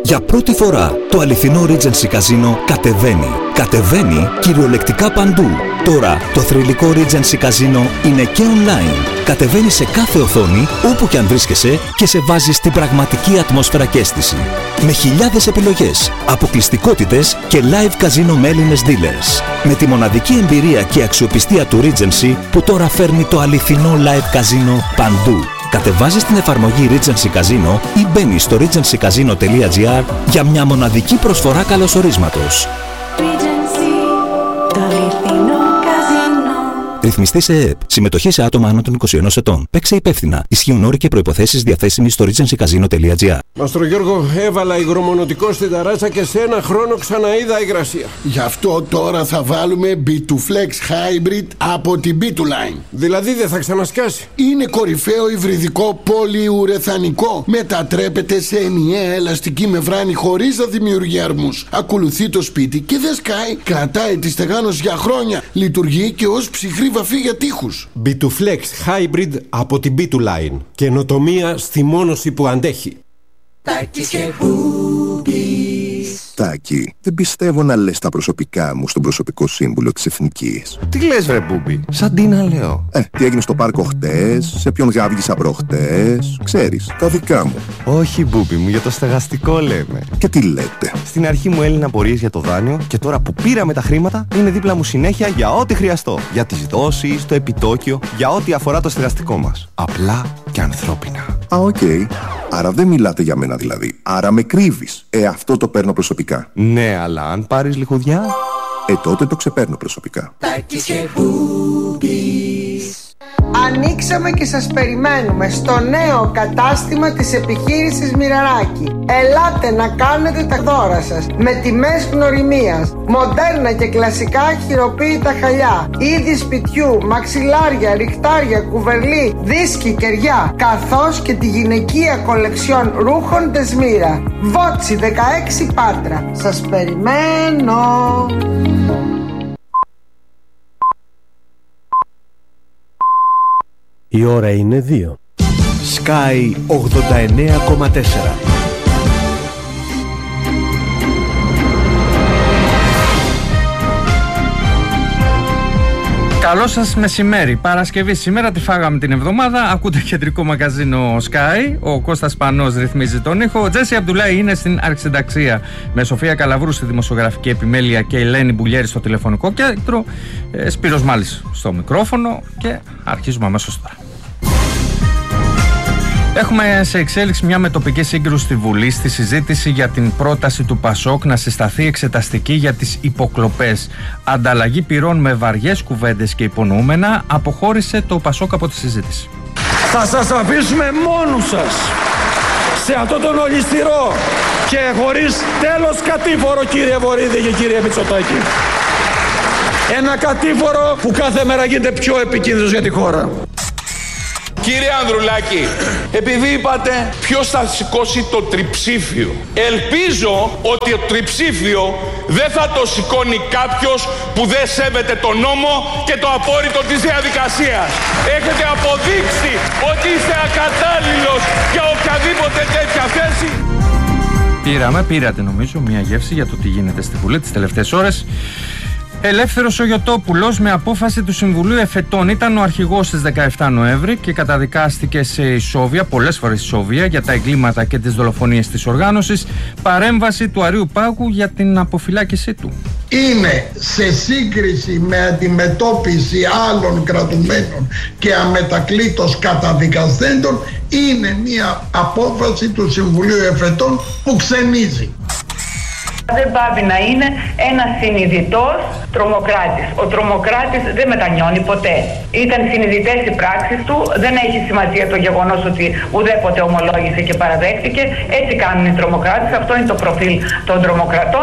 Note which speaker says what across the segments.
Speaker 1: Για πρώτη φορά το αληθινό Regency Casino κατεβαίνει. Κατεβαίνει κυριολεκτικά παντού. Τώρα το θρυλικό Regency Casino είναι και online. Κατεβαίνει σε κάθε οθόνη, όπου και αν βρίσκεσαι, και σε βάζει στην πραγματική ατμόσφαιρα και αίσθηση. Με χιλιάδες επιλογές, αποκλειστικότητες και live casino με Έλληνες dealers. Με τη μοναδική εμπειρία και αξιοπιστία του Regency που τώρα φέρνει το αληθινό live casino παντού. Κατεβάζεις την εφαρμογή Regency Casino ή μπαίνεις στο regencycasino.gr για μια μοναδική προσφορά καλωσορίσματος. Ρυθμιστή σε ΕΕΠ. Συμμετοχή σε άτομα άνω των 21 ετών. Παίξε υπεύθυνα. Ισχύουν όροι και προϋποθέσεις διαθέσιμοι στο regencycasino.gr.
Speaker 2: Μαστρο Γιώργο, έβαλα υγρομονωτικό στην ταράτσα και σε ένα χρόνο ξαναείδα υγρασία.
Speaker 3: Γι' αυτό τώρα θα βάλουμε B2Flex Hybrid από την B2Line.
Speaker 2: Δηλαδή δεν θα ξανασκάσει.
Speaker 3: Είναι κορυφαίο υβριδικό πολυουρεθανικό. Μετατρέπεται σε ενιαία ελαστική μεμβράνη χωρίς να δημιουργεί αρμούς. Ακολουθεί το σπίτι και δεν σκάει. Κρατάει τη στεγάνωση για χρόνια. Λειτουργεί και ως ψυχρή βαφή για τοίχους.
Speaker 2: B2Flex Hybrid από την B2Line. Καινοτομία στη μόνωση που αντέχει.
Speaker 4: Τάκης και Μπούμπης.
Speaker 5: Τάκη, δεν πιστεύω να λες τα προσωπικά μου στον προσωπικό σύμβουλο της Εθνικής.
Speaker 6: Τι λες ρε Μπούμπη, σαν τι να λέω.
Speaker 5: Τι έγινε στο πάρκο χτες, σε ποιον γάβγισα προχτές, ξέρεις, τα δικά μου.
Speaker 6: Όχι Μπούμπη μου, για το στεγαστικό λέμε.
Speaker 5: Και τι λέτε.
Speaker 6: Στην αρχή μου έλυναν απορίες για το δάνειο και τώρα που πήραμε τα χρήματα είναι δίπλα μου συνέχεια για ό,τι χρειαστώ. Για τις δόσεις, το επιτόκιο, για ό,τι αφορά το στεγαστικό μας. Απλά και ανθρώπινα.
Speaker 5: Οκ. Άρα δεν μιλάτε για μένα δηλαδή. Άρα με κρύβεις. Αυτό το παίρνω προσωπικά.
Speaker 6: Ναι, αλλά αν πάρεις λιχουδιά...
Speaker 5: τότε το ξεπαίρνω προσωπικά.
Speaker 4: Τάκης και Μπούμπης.
Speaker 7: Ανοίξαμε και σας περιμένουμε στο νέο κατάστημα της επιχείρησης Μοιραράκη. Ελάτε να κάνετε τα δώρα σας με τιμές γνωριμίας. Μοντέρνα και κλασικά χειροποίητα χαλιά, είδη σπιτιού, μαξιλάρια, ριχτάρια, κουβερλί, δίσκοι, κεριά, καθώς και τη γυναικεία κολεξιόν ρούχων Τεσμύρα. Βότσι 16 Πάτρα. Σας περιμένω.
Speaker 8: Η ώρα είναι 2.
Speaker 9: Sky 89,4.
Speaker 10: Καλό σας μεσημέρι. Παρασκευή σήμερα τη φάγαμε την εβδομάδα. Ακούτε κεντρικό μαγαζίνο Sky. Ο Κώστας Πανός ρυθμίζει τον ήχο. Ο Τζέσι Αμπτουλάη είναι στην αρχισυνταξία με Σοφία Καλαβρού στη δημοσιογραφική επιμέλεια και Ελένη Μπουλιέρη στο τηλεφωνικό κέντρο. Σπύρος Μάλης στο μικρόφωνο και αρχίζουμε αμέσως τώρα. Έχουμε σε εξέλιξη μια μετοπική σύγκρουση στη Βουλή στη συζήτηση για την πρόταση του Πασόκ να συσταθεί εξεταστική για τις υποκλοπές. Ανταλλαγή πυρών με βαριές κουβέντες και υπονοούμενα αποχώρησε το Πασόκ από τη συζήτηση.
Speaker 11: Θα σας αφήσουμε μόνους σας σε αυτό τον ολισθηρό και χωρίς τέλος κατήφορο, κύριε Βορίδη και κύριε Μητσοτάκη. Ένα κατήφορο που κάθε μέρα γίνεται πιο επικίνδυνος για τη χώρα.
Speaker 12: Κύριε Ανδρουλάκη, επειδή είπατε ποιος θα σηκώσει το τριψήφιο, ελπίζω ότι το τριψήφιο δεν θα το σηκώνει κάποιος που δεν σέβεται τον νόμο και το απόρριτο της διαδικασίας. Έχετε αποδείξει ότι είστε ακατάλληλος για οποιαδήποτε τέτοια θέση.
Speaker 10: Πήρατε νομίζω μια γεύση για το τι γίνεται στη Βουλή τις τελευταίες ώρες. Ελεύθερος ο Γιωτόπουλος με απόφαση του Συμβουλίου Εφετών ήταν ο αρχηγός της 17 Νοέμβρη και καταδικάστηκε σε ισόβια, πολλές φορές ισόβια, για τα εγκλήματα και τις δολοφονίες της οργάνωσης. Παρέμβαση του Αρείου Πάγου για την αποφυλάκησή του.
Speaker 3: Είναι σε σύγκριση με αντιμετώπιση άλλων κρατουμένων και αμετακλήτως καταδικασθέντων, είναι μια απόφαση του Συμβουλίου Εφετών που ξενίζει.
Speaker 13: Δεν πάβει να είναι ένας συνειδητός τρομοκράτης. Ο τρομοκράτης δεν μετανιώνει ποτέ. Ήταν συνειδητές οι πράξεις του, δεν έχει σημασία το γεγονός ότι ουδέποτε ομολόγησε και παραδέχτηκε. Έτσι κάνουν οι τρομοκράτες, αυτό είναι το προφίλ των τρομοκρατών.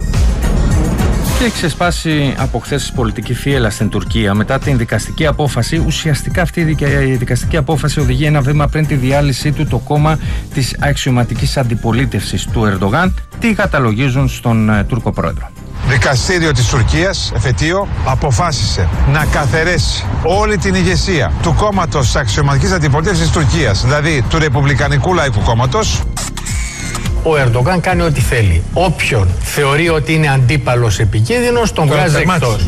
Speaker 10: Και έχει ξεσπάσει από χθες πολιτική φίελα στην Τουρκία μετά την δικαστική απόφαση. Ουσιαστικά αυτή η δικαστική απόφαση οδηγεί ένα βήμα πριν τη διάλυσή του το κόμμα της αξιωματικής αντιπολίτευσης του Ερντογάν. Τι καταλογίζουν στον Τούρκο πρόεδρο.
Speaker 14: Δικαστήριο της Τουρκίας, εφετείο, αποφάσισε να καθαιρέσει όλη την ηγεσία του κόμματος της αξιωματικής αντιπολίτευσης της Τουρκίας, δηλαδή του Ρεπουμπλικανικού Λαϊκού Κόμματος.
Speaker 8: ο Ερντογάν κάνει ό,τι θέλει. Όποιον θεωρεί ότι είναι αντίπαλος επικίνδυνος, τον βγάζει εκτός.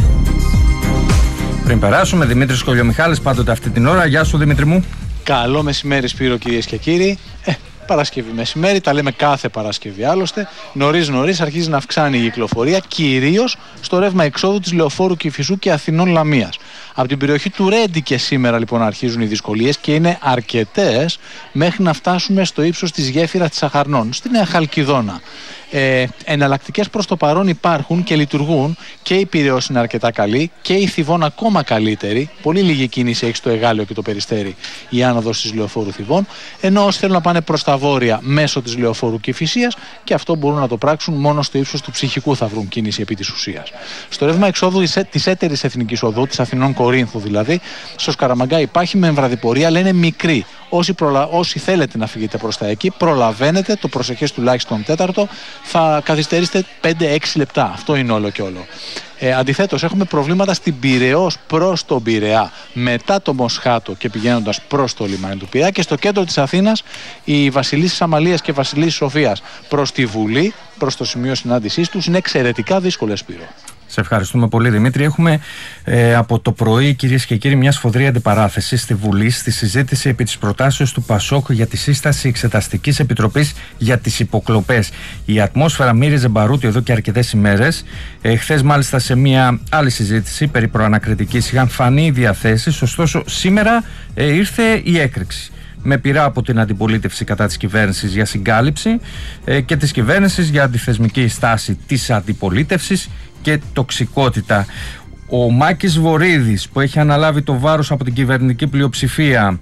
Speaker 10: Πριν περάσουμε, Δημήτρης Κολιομιχάλης, πάντοτε αυτή την ώρα. Γεια σου, Δημήτρη μου.
Speaker 15: Καλό μεσημέρι, Σπύρο, κυρίες και κύριοι. Παρασκευή μεσημέρι, τα λέμε κάθε Παρασκευή άλλωστε. Νωρίς αρχίζει να αυξάνει η κυκλοφορία, κυρίως στο ρεύμα εξόδου της Λεωφόρου Κηφισού και Αθηνών Λαμίας. Από την περιοχή του Ρέντι και σήμερα λοιπόν αρχίζουν οι δυσκολίες και είναι αρκετές μέχρι να φτάσουμε στο ύψος της γέφυρας της Αχαρνών, στη Νέα Χαλκιδόνα. Εναλλακτικές προς το παρόν υπάρχουν και λειτουργούν, και η Πειραιώς είναι αρκετά καλή και η Θηβών ακόμα καλύτερη. Πολύ λίγη κίνηση έχει στο Εγάλεο και το Περιστέρι η άνοδος της Λεωφόρου Θηβών, ενώ όσοι θέλουν να πάνε προς τα βόρεια μέσω της Λεωφόρου Κηφισίας, και αυτό μπορούν να το πράξουν μόνο στο ύψος του Ψυχικού, θα βρουν κίνηση επί της ουσίας. Στο ρεύμα εξόδου της έτερης εθνικής οδού, της Αθηνών Κορίνθου δηλαδή, στο Σκαραμαγκά υπάρχει με εμβραδιπορία, αλλά είναι μικρή. Όσοι θέλετε να φύγετε προς τα εκεί, προλαβαίνετε, το προσεχές τουλάχιστον τέταρτο, θα καθυστερήσετε 5-6 λεπτά. Αυτό είναι όλο και όλο. Αντιθέτως, έχουμε προβλήματα στην Πειραιώς προς τον Πειραιά, μετά το Μοσχάτο και πηγαίνοντας προς το λιμάνι του Πειραιά, και στο κέντρο της Αθήνας η Βασιλίσσης Αμαλίας και Βασιλίσσης Σοφίας προς τη Βουλή, προς το σημείο συνάντησής τους, είναι εξαιρετικά δύσκολες, Σπύρο.
Speaker 10: Σε ευχαριστούμε πολύ, Δημήτρη. Έχουμε από το πρωί, κυρίες και κύριοι, μια σφοδρή αντιπαράθεση στη Βουλή στη συζήτηση επί της προτάσεως του ΠΑΣΟΚ για τη σύσταση Εξεταστικής Επιτροπής για τις υποκλοπές. Η ατμόσφαιρα μύριζε μπαρούτι εδώ και αρκετές ημέρες. Χθες, μάλιστα, σε μια άλλη συζήτηση περί προανακριτικής είχαν φανεί οι διαθέσεις. Ωστόσο, σήμερα ήρθε η έκρηξη, με πειρά από την αντιπολίτευση κατά της κυβέρνησης για συγκάλυψη και της κυβέρνησης για αντιθεσμική στάση της αντιπολίτευσης και τοξικότητα. Ο Μάκης Βορίδης, που έχει αναλάβει το βάρος από την κυβερνητική πλειοψηφία,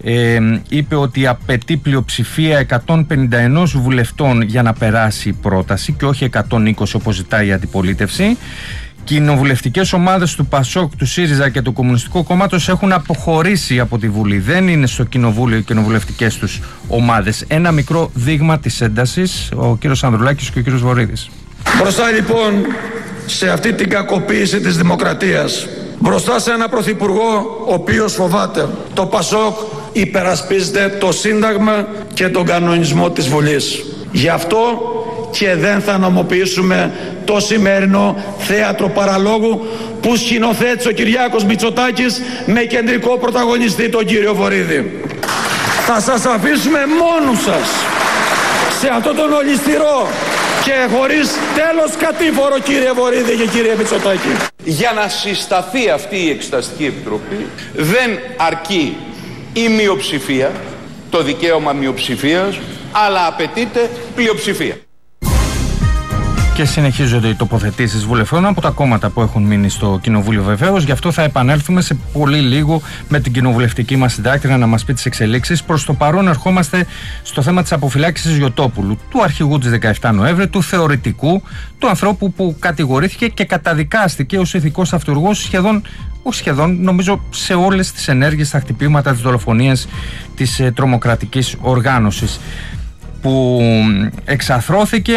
Speaker 10: είπε ότι απαιτεί πλειοψηφία 151 βουλευτών για να περάσει η πρόταση και όχι 120 όπως ζητάει η αντιπολίτευση. Κοινοβουλευτικές ομάδες του ΠΑΣΟΚ, του ΣΥΡΙΖΑ και του Κομμουνιστικού Κόμματος έχουν αποχωρήσει από τη Βουλή. Δεν είναι στο Κοινοβούλιο οι κοινοβουλευτικές τους ομάδες. Ένα μικρό δείγμα της έντασης, ο κύριος Ανδρουλάκης και ο κύριος Βορίδης.
Speaker 11: Μπροστά λοιπόν σε αυτή την κακοποίηση της δημοκρατίας, μπροστά σε ένα πρωθυπουργό ο οποίος φοβάται, το ΠΑΣΟΚ υπερασπίζεται το Σύνταγμα και τον κανονισμό της Βουλής. Γι' αυτό και δεν θα νομοποιήσουμε το σημερινό θέατρο παραλόγου που σκηνοθέτησε ο Κυριάκος Μητσοτάκης με κεντρικό πρωταγωνιστή τον κύριο Βορίδη. Θα σας αφήσουμε μόνους σας σε αυτό τον ολισθηρό και χωρίς τέλος κατήφορο, κύριε Βορίδη και κύριε Μητσοτάκη.
Speaker 12: Για να συσταθεί αυτή η Εξεταστική Επιτροπή δεν αρκεί η μειοψηφία, το δικαίωμα μειοψηφίας, αλλά απαιτείται πλειοψηφία.
Speaker 10: Και συνεχίζονται οι τοποθετήσεις βουλευτών από τα κόμματα που έχουν μείνει στο Κοινοβούλιο, βεβαίως. Γι' αυτό θα επανέλθουμε σε πολύ λίγο με την κοινοβουλευτική μας συντάκτρια να μας πει τις εξελίξεις. Προς το παρόν, ερχόμαστε στο θέμα της αποφυλάκησης Γιωτόπουλου, του αρχηγού της 17 Νοέμβρη, του θεωρητικού, του ανθρώπου που κατηγορήθηκε και καταδικάστηκε ως ηθικός αυτούργος σχεδόν, νομίζω, σε όλες τις ενέργειες, τα χτυπήματα, τις δολοφονίες της τρομοκρατικής οργάνωσης, που εξαθρώθηκε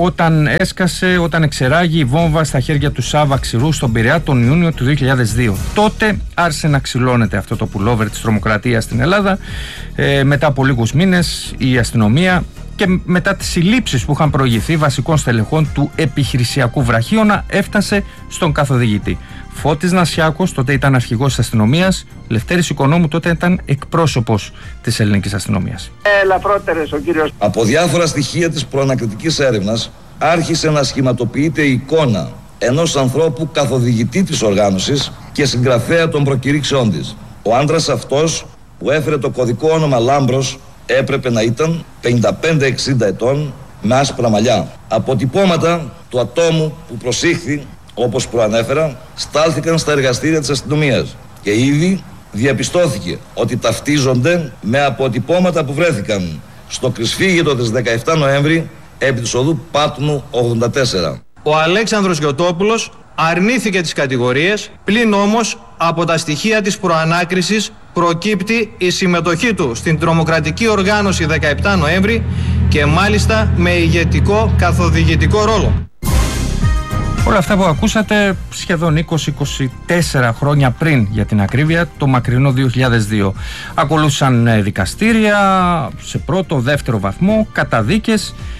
Speaker 10: όταν εξεράγει η βόμβα στα χέρια του Σάβα Ξηρού στον Πειραιά τον Ιούνιο του 2002. Τότε άρχισε να ξυλώνεται αυτό το πουλόβερ της τρομοκρατίας στην Ελλάδα. Μετά από λίγους μήνες η αστυνομία, και μετά τις συλλήψεις που είχαν προηγηθεί βασικών στελεχών του επιχειρησιακού βραχίωνα, έφτασε στον καθοδηγητή. Φώτης Νασιάκος τότε ήταν αρχηγός της αστυνομίας, Λευτέρης Οικονόμου τότε ήταν εκπρόσωπος της ελληνικής αστυνομίας.
Speaker 16: Ελαφρότερες ο κύριος. Από διάφορα στοιχεία της προανακριτικής έρευνας άρχισε να σχηματοποιείται η εικόνα ενός ανθρώπου καθοδηγητή της οργάνωσης και συγγραφέα των προκηρύξεών της. Ο άντρας αυτός, που έφερε το κωδικό όνομα Λάμπρος, έπρεπε να ήταν 55-60 ετών, με άσπρα μαλλιά. Αποτυπώματα του ατόμου που προσήχθη, όπως προανέφερα, στάλθηκαν στα εργαστήρια της αστυνομίας και ήδη διαπιστώθηκε ότι ταυτίζονται με αποτυπώματα που βρέθηκαν στο κρυσφύγετο της 17 Νοέμβρη επί της οδού Πάτμου 84.
Speaker 17: Ο Αλέξανδρος Γιωτόπουλος αρνήθηκε τις κατηγορίες, πλην όμως από τα στοιχεία της προανάκρισης προκύπτει η συμμετοχή του στην τρομοκρατική οργάνωση 17 Νοέμβρη και μάλιστα με ηγετικό καθοδηγητικό ρόλο.
Speaker 10: Όλα αυτά που ακούσατε σχεδόν 20-24 χρόνια πριν, για την ακρίβεια, το μακρινό 2002. Ακολούθησαν δικαστήρια σε πρώτο, δεύτερο βαθμό, καταδίκες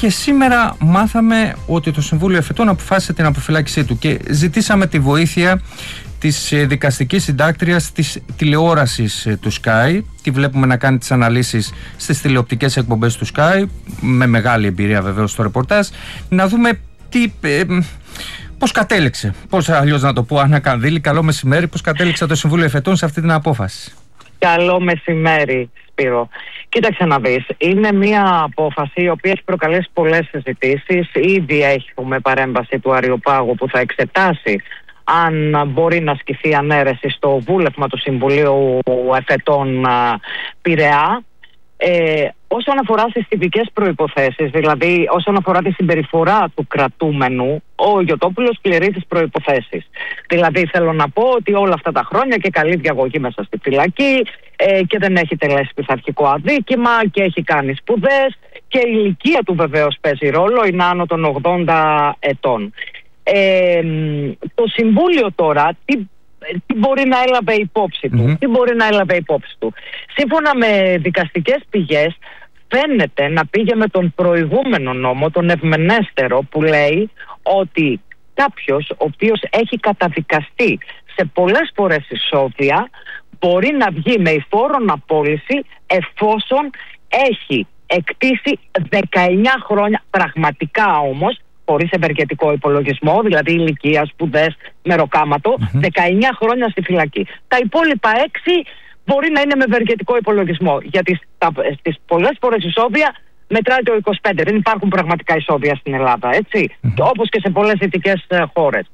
Speaker 10: Και σήμερα μάθαμε ότι το Συμβούλιο Εφετών αποφάσισε την αποφυλάκησή του και ζητήσαμε τη βοήθεια της δικαστικής συντάκτριας της τηλεόρασης του Sky. Τη βλέπουμε να κάνει τις αναλύσεις στις τηλεοπτικές εκπομπές του Sky, με μεγάλη εμπειρία βεβαίως στο ρεπορτάζ. Να δούμε πώς κατέληξε, πώς αλλιώς να το πω, Άννα Κανδύλη, καλό μεσημέρι, πώς κατέληξε το Συμβούλιο Εφετών σε αυτή την απόφαση.
Speaker 18: Καλό μεσημέρι, Σπύρο. Κοίταξε να δεις, είναι μια απόφαση η οποία έχει προκαλέσει πολλές συζητήσεις. Ήδη έχουμε παρέμβαση του Αριοπάγου που θα εξετάσει αν μπορεί να ασκηθεί ανέρεση στο βούλευμα του Συμβουλίου Εφετών Πειραιά. Όσον αφορά στις τυπικές προϋποθέσεις, δηλαδή όσον αφορά τη συμπεριφορά του κρατούμενου, ο Γιωτόπουλος πληρεί τις προϋποθέσεις. Δηλαδή θέλω να πω ότι όλα αυτά τα χρόνια και καλή διαγωγή μέσα στη φυλακή και δεν έχει τελέσει πειθαρχικό αδίκημα και έχει κάνει σπουδές και η ηλικία του βεβαίως παίζει ρόλο, είναι άνω των 80 ετών. Το Συμβούλιο τώρα τι μπορεί να έλαβε υπόψη του, Σύμφωνα με δικαστικές πηγές φαίνεται να πήγε με τον προηγούμενο νόμο, τον ευμενέστερο, που λέει ότι κάποιος ο οποίος έχει καταδικαστεί σε πολλές φορές ισόβια μπορεί να βγει με υφόρον απόλυση εφόσον έχει εκτίσει 19 χρόνια, πραγματικά όμως, χωρίς ευεργετικό υπολογισμό, δηλαδή ηλικία, σπουδές, μεροκάματο, 19 χρόνια στη φυλακή. Τα υπόλοιπα 6 μπορεί να είναι με ευεργετικό υπολογισμό. Γιατί στις πολλές φορές ισόβια μετράει το 25. Δεν υπάρχουν πραγματικά ισόβια στην Ελλάδα, έτσι. Όπως και σε πολλές δυτικές χώρες.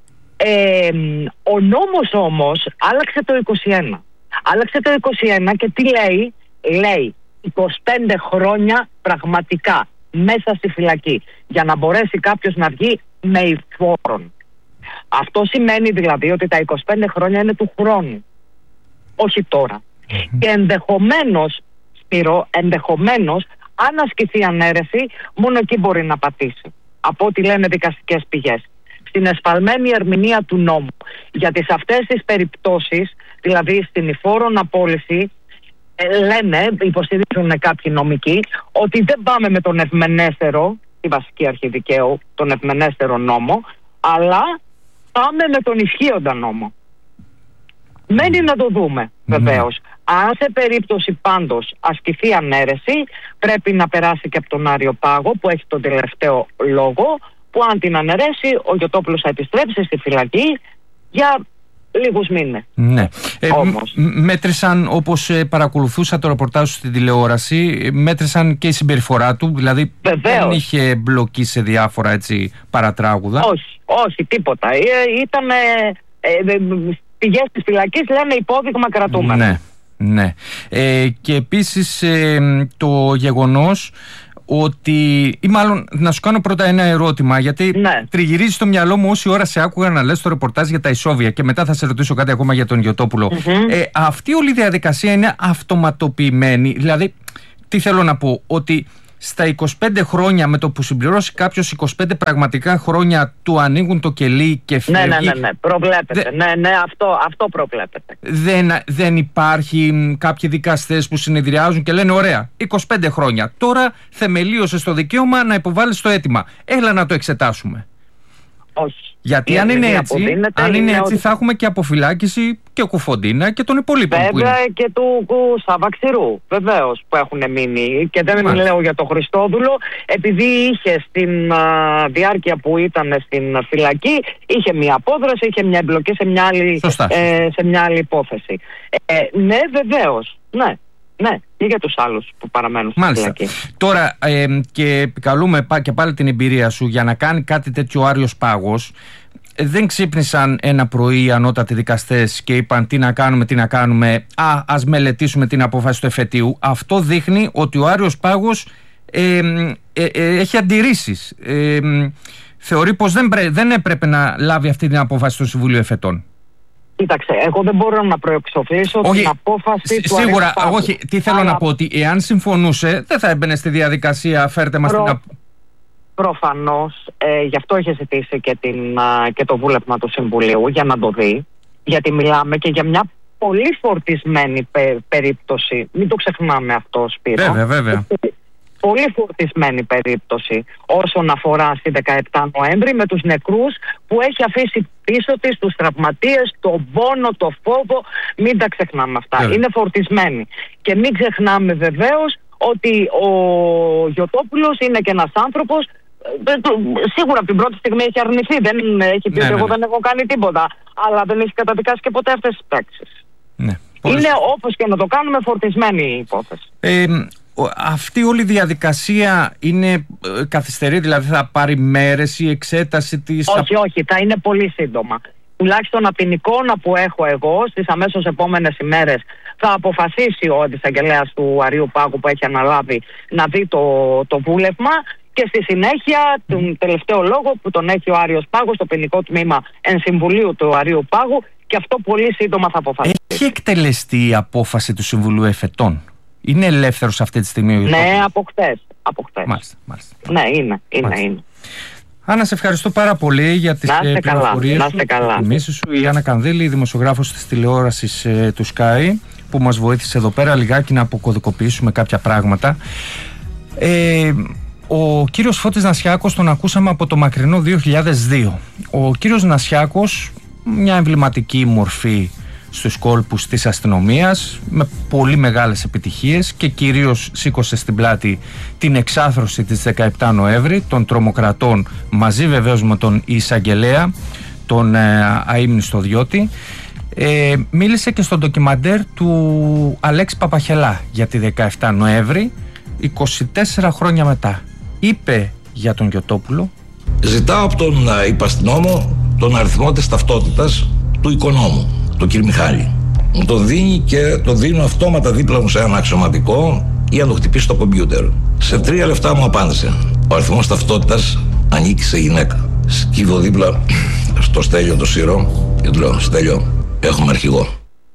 Speaker 18: Ο νόμος όμως άλλαξε το 21. Άλλαξε το 21 και τι λέει? Λέει 25 χρόνια πραγματικά μέσα στη φυλακή, για να μπορέσει κάποιος να βγει με υφόρον. Αυτό σημαίνει δηλαδή ότι τα 25 χρόνια είναι του χρόνου, όχι τώρα. Και ενδεχομένως, Σπύρο, αν ασκηθεί ανέρεση, μόνο εκεί μπορεί να πατήσει, από ό,τι λένε δικαστικές πηγές. Στην εσφαλμένη ερμηνεία του νόμου. Γιατί σε αυτές τις περιπτώσεις, δηλαδή στην υφόρον απόλυση, λένε, υποστηρίζουν κάποιοι νομικοί, ότι δεν πάμε με τον ευμενέστερο, τη βασική αρχή δικαίου, τον ευμενέστερο νόμο, αλλά πάμε με τον ισχύοντα νόμο. Μένει να το δούμε, βεβαίως. Αν σε περίπτωση πάντως ασκηθεί ανέρεση, πρέπει να περάσει και από τον Αριοπάγο, που έχει τον τελευταίο λόγο, που αν την αναιρέσει, ο Γιωτόπουλος θα επιστρέψει στη φυλακή για λίγους μήνες.
Speaker 10: Ναι. Μέτρησαν, όπως παρακολουθούσα το ρεπορτάζ στην τηλεόραση, μέτρησαν και η συμπεριφορά του, δηλαδή δεν είχε μπλοκεί σε διάφορα έτσι παρατράγουδα.
Speaker 18: Όχι, τίποτα. Ήταν πηγές της φυλακής, λένε υπόδειγμα κρατούμενο.
Speaker 10: Ναι. Και επίσης το γεγονός ότι, ή μάλλον να σου κάνω πρώτα ένα ερώτημα, γιατί τριγυρίζει στο μυαλό μου όση ώρα σε άκουγα να λες το ρεπορτάζ για τα ισόβια και μετά θα σε ρωτήσω κάτι ακόμα για τον Γιωτόπουλο. Αυτή όλη η διαδικασία είναι αυτοματοποιημένη, δηλαδή τι θέλω να πω, ότι στα 25 χρόνια με το που συμπληρώσει κάποιος 25 πραγματικά χρόνια του ανοίγουν το κελί και φεύγει.
Speaker 18: Ναι, προβλέπεται. Αυτό προβλέπεται.
Speaker 10: Δεν υπάρχει κάποιοι δικαστές που συνεδριάζουν και λένε ωραία, 25 χρόνια. Τώρα θεμελίωσε το δικαίωμα να υποβάλεις το αίτημα. Έλα να το εξετάσουμε.
Speaker 18: Όχι.
Speaker 10: Γιατί αν είναι έτσι θα έχουμε και αποφυλάκηση και ο Κουφοντίνα και των υπολείπων.
Speaker 18: Βέβαια και του Σαββαξηρού, βεβαίως, που έχουν μείνει. Και δεν λέω για τον Χριστόδουλο, επειδή είχε στην διάρκεια που ήταν στην φυλακή, είχε μια απόδραση, είχε μια εμπλοκή σε μια άλλη υπόθεση. Ναι, βεβαίως. Ναι, και για τους άλλους που παραμένουν στη φυλακή.
Speaker 10: Τώρα και επικαλούμε και πάλι την εμπειρία σου, για να κάνει κάτι τέτοιο ο Άριος Πάγος, δεν ξύπνησαν ένα πρωί οι ανώτατοι δικαστές και είπαν τι να κάνουμε, ας μελετήσουμε την απόφαση του εφετείου. Αυτό δείχνει ότι ο Άριος Πάγος έχει αντιρρήσεις. Θεωρεί πως δεν έπρεπε να λάβει αυτή την απόφαση στο Συμβούλιο Εφετών.
Speaker 18: Κοίταξε, εγώ δεν μπορώ να προεξοφλήσω την απόφαση του
Speaker 10: Σίγουρα, όχι. Τι θέλω να πω, ότι εάν συμφωνούσε, δεν θα έμπαινε στη διαδικασία φέρτε μας την
Speaker 18: Προφανώς, γι' αυτό είχε ζητήσει και το βούλευμα του Συμβουλίου, για να το δει. Γιατί μιλάμε και για μια πολύ φορτισμένη περίπτωση. Μην το ξεχνάμε αυτό, Σπύρο.
Speaker 10: Βέβαια.
Speaker 18: πολύ φορτισμένη περίπτωση όσον αφορά στη 17 Νοέμβρη, με τους νεκρούς που έχει αφήσει πίσω της, τους τραυματίες, τον πόνο, το φόβο. Μην τα ξεχνάμε αυτά. Είναι φορτισμένη. Και μην ξεχνάμε βεβαίως ότι ο Γιωτόπουλος είναι και ένας άνθρωπος, σίγουρα από την πρώτη στιγμή έχει αρνηθεί, δεν έχει πει ότι εγώ δεν έχω κάνει τίποτα, αλλά δεν έχει καταδικάσει και ποτέ αυτές τις πράξεις. Είναι, όπως και να το κάνουμε, φορτισμένη η υπόθεση.
Speaker 10: Αυτή όλη η διαδικασία είναι καθυστερή, δηλαδή θα πάρει μέρες η εξέταση της?
Speaker 18: Όχι, θα είναι πολύ σύντομα. Τουλάχιστον από την εικόνα που έχω εγώ, στις αμέσως επόμενες ημέρες θα αποφασίσει ο αντισαγγελέας του Αρείου Πάγου που έχει αναλάβει να δει το βούλευμα, και στη συνέχεια τον τελευταίο λόγο που τον έχει ο Άριος Πάγος, το ποινικό τμήμα εν συμβουλίου του Αρείου Πάγου, και αυτό πολύ σύντομα θα αποφασίσει.
Speaker 10: Έχει εκτελεστεί η απόφαση του Συμβουλίου Εφετών? Είναι ελεύθερος αυτή τη στιγμή?
Speaker 18: Ναι, από χτες.
Speaker 10: Μάλιστα.
Speaker 18: Ναι, είναι.
Speaker 10: Άννα, σε ευχαριστώ πάρα πολύ για τις πληροφορίες σου.
Speaker 18: Τιμήσεις
Speaker 10: σου. Η Άννα Κανδύλη, δημοσιογράφος της τηλεόρασης του Sky, που μας βοήθησε εδώ πέρα λιγάκι να αποκωδικοποιήσουμε κάποια πράγματα. Ο κύριος Φώτης Νασιάκος τον ακούσαμε από το μακρινό 2002. Ο κύριος Νασιάκος, μια εμβληματική μορφή στους κόλπους της αστυνομίας, με πολύ μεγάλες επιτυχίες, και κυρίως σήκωσε στην πλάτη την εξάθρωση της 17 Νοέμβρη των τρομοκρατών, μαζί βεβαίως με τον εισαγγελέα, τον αείμνηστο Διώτη. Μίλησε και στο ντοκιμαντέρ του Αλέξη Παπαχελά για τη 17 Νοέμβρη, 24 χρόνια μετά. Είπε για τον Γιωτόπουλο:
Speaker 16: «Ζητάω από τον υπαστηνόμο τον αριθμό της ταυτότητας του οικονόμου, του κ. Μιχάλη. Μου το δίνει και το δίνω αυτόματα δίπλα μου σε ένα αξιωματικό για να το χτυπήσει στο κομπιούτερ. Σε 3 λεπτά μου απάντησε. Ο αριθμός ταυτότητας ανήκει σε γυναίκα. Σκύβω δίπλα στο Στέλιο το Σύρο και του λέω: Στέλιο, έχουμε αρχηγό».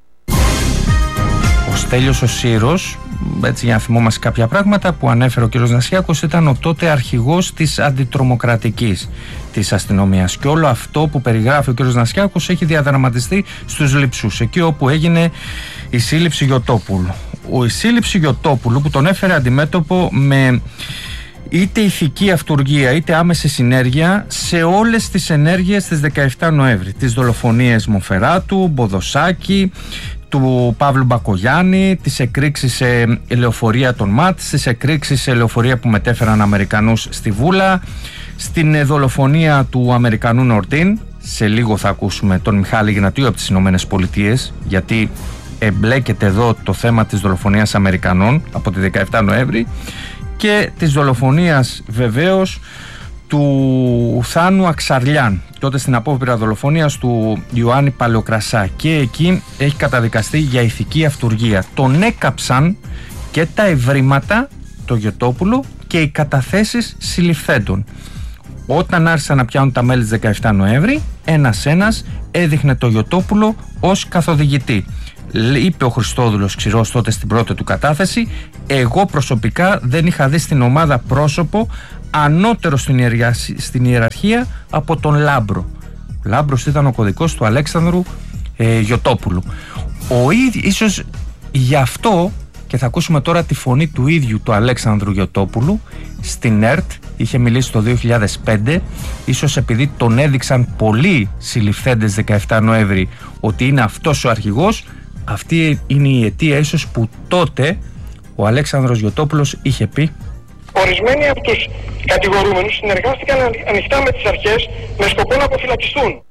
Speaker 10: Ο Στέλιος ο Σύρος, έτσι για να θυμόμαστε κάποια πράγματα που ανέφερε ο κ. Νασιάκος, ήταν ο τότε αρχηγός της αντιτρομοκρατικής της αστυνομίας, και όλο αυτό που περιγράφει ο κ. Νασιάκος έχει διαδραματιστεί στους Λειψούς, εκεί όπου έγινε η σύλληψη Γιωτόπουλου. Η σύλληψη Γιωτόπουλου που τον έφερε αντιμέτωπο με είτε ηθική αυτουργία είτε άμεση συνέργεια σε όλες τις ενέργειες της 17 Νοέμβρη, τις δολοφονίες Μοφεράτου, Μποδοσάκη, του Παύλου Μπακογιάννη, τις εκρήξεις σε λεωφορεία των ΜΑΤ, τις εκρήξεις σε λεωφορεία που μετέφεραν Αμερικανούς στη Βούλα, στην δολοφονία του Αμερικανού Νορτίν. Σε λίγο θα ακούσουμε τον Μιχάλη Γνατίου από τις Ηνωμένες Πολιτείες, γιατί εμπλέκεται εδώ το θέμα της δολοφονίας Αμερικανών από τη 17 Νοέμβρη, και της δολοφονίας βεβαίως του Θάνου Αξαρλιάν, τότε στην απόπειρα δολοφονίας του Ιωάννη Παλαιοκρασά, και εκεί έχει καταδικαστεί για ηθική αυτουργία. Τον έκαψαν και τα ευρήματα, το Γιωτόπουλο, και οι καταθέσεις συλληφθέντων. Όταν άρχισαν να πιάνουν τα μέλη της 17 Νοέμβρη, ένας έδειχνε το Γιωτόπουλο ως καθοδηγητή. Είπε ο Χριστόδουλος Ξηρός τότε στην πρώτη του κατάθεση: εγώ προσωπικά δεν είχα δει στην ομάδα πρόσωπο ανώτερο στην ιεραρχία από τον Λάμπρο. Ο Λάμπρος ήταν ο κωδικός του Αλέξανδρου Γιωτόπουλου. Ίσως γι' αυτό, και θα ακούσουμε τώρα τη φωνή του ίδιου του Αλέξανδρου Γιωτόπουλου στην ΕΡΤ, είχε μιλήσει το 2005, ίσως επειδή τον έδειξαν πολλοί συλληφθέντες 17 Νοέμβρη ότι είναι αυτός ο αρχηγός, αυτή είναι η αιτία ίσως που τότε ο Αλέξανδρος Γιωτόπουλος είχε πει:
Speaker 19: ορισμένοι από τους κατηγορούμενους συνεργάστηκαν ανοιχτά με τις αρχές με σκοπό να αποφυλακιστούν.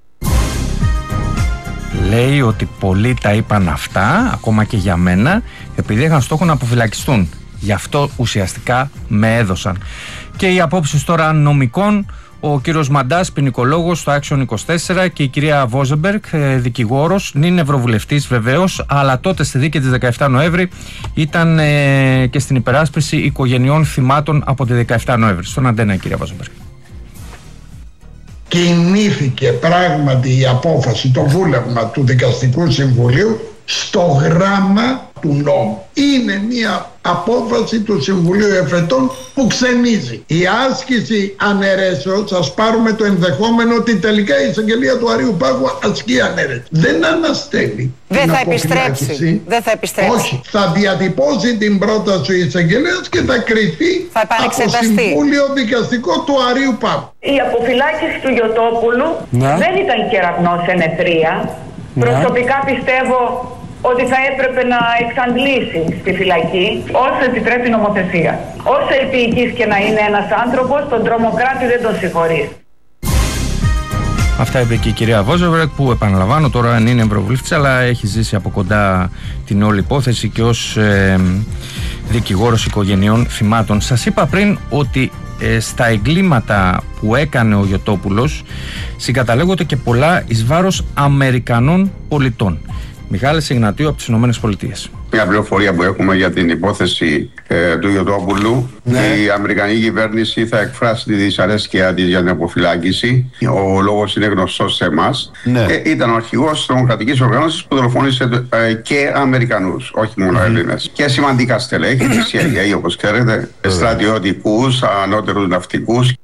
Speaker 10: Λέει ότι πολλοί τα είπαν αυτά, ακόμα και για μένα, επειδή είχαν στόχο να αποφυλακιστούν. Γι' αυτό ουσιαστικά με έδωσαν. Και οι απόψεις τώρα νομικών: ο κύριος Μαντάς, ποινικολόγος στο Action 24, και η κυρία Βόζεμπεργκ, δικηγόρος, είναι ευρωβουλευτής βεβαίως, αλλά τότε στη δίκη της 17 Νοέμβρη ήταν και στην υπεράσπιση οικογενειών θυμάτων από τη 17 Νοέμβρη. Στον Αντένα, κυρία Βόζεμπεργκ.
Speaker 3: Κινήθηκε πράγματι η απόφαση, το βούλευμα του Δικαστικού Συμβουλίου
Speaker 20: στο γράμμα του νόμου. Είναι μια απόφαση του Συμβουλίου Εφετών που ξενίζει. Η άσκηση αναιρέσεως, ας πάρουμε το ενδεχόμενο ότι τελικά η εισαγγελία του Αρείου Πάγου ασκεί αναιρέσεις. Δεν αναστέλει.
Speaker 21: Δεν θα επιστρέψει. Δεν θα επιστρέψει.
Speaker 20: Όχι. Θα διατυπώσει την πρόταση ο εισαγγελέας και θα κριθεί από Συμβούλιο Δικαστικό του Αρείου Πάγου.
Speaker 13: Η αποφυλάκηση του Γιωτόπουλου δεν ήταν κεραυνός εν εθρία. Προσωπικά πιστεύω ότι θα έπρεπε να εξαντλήσει στη φυλακή όσο επιτρέπει η νομοθεσία. Όσο επίοικης και να είναι ένας άνθρωπος, τον τρομοκράτη δεν τον συγχωρεί.
Speaker 10: Αυτά είπε και η κυρία Βόζεβρεκ, που επαναλαμβάνω τώρα αν είναι ευρωβουλευτής, αλλά έχει ζήσει από κοντά την όλη υπόθεση και ως δικηγόρος οικογενειών θυμάτων. Σας είπα πριν ότι στα εγκλήματα που έκανε ο Γιωτόπουλος συγκαταλέγονται και πολλά εις βάρος Αμερικανών πολιτών. Μιχάλης Ιγνατίου από τις ΗΠΑ.
Speaker 22: Μια πληροφορία που έχουμε για την υπόθεση του Γιωτόπουλου, η Αμερικανική κυβέρνηση θα εκφράσει τη δυσαρέσκεια της για την αποφυλάκηση. Ο λόγος είναι γνωστός σε εμάς. Ήταν ο αρχηγός της τρομοκρατικής οργάνωσης που δολοφόνησε και Αμερικανούς, όχι μόνο Έλληνες. Και σημαντικά στελέχη της CIA, όπως ξέρετε, στρατιωτικούς, ανώτερους ναυτικούς.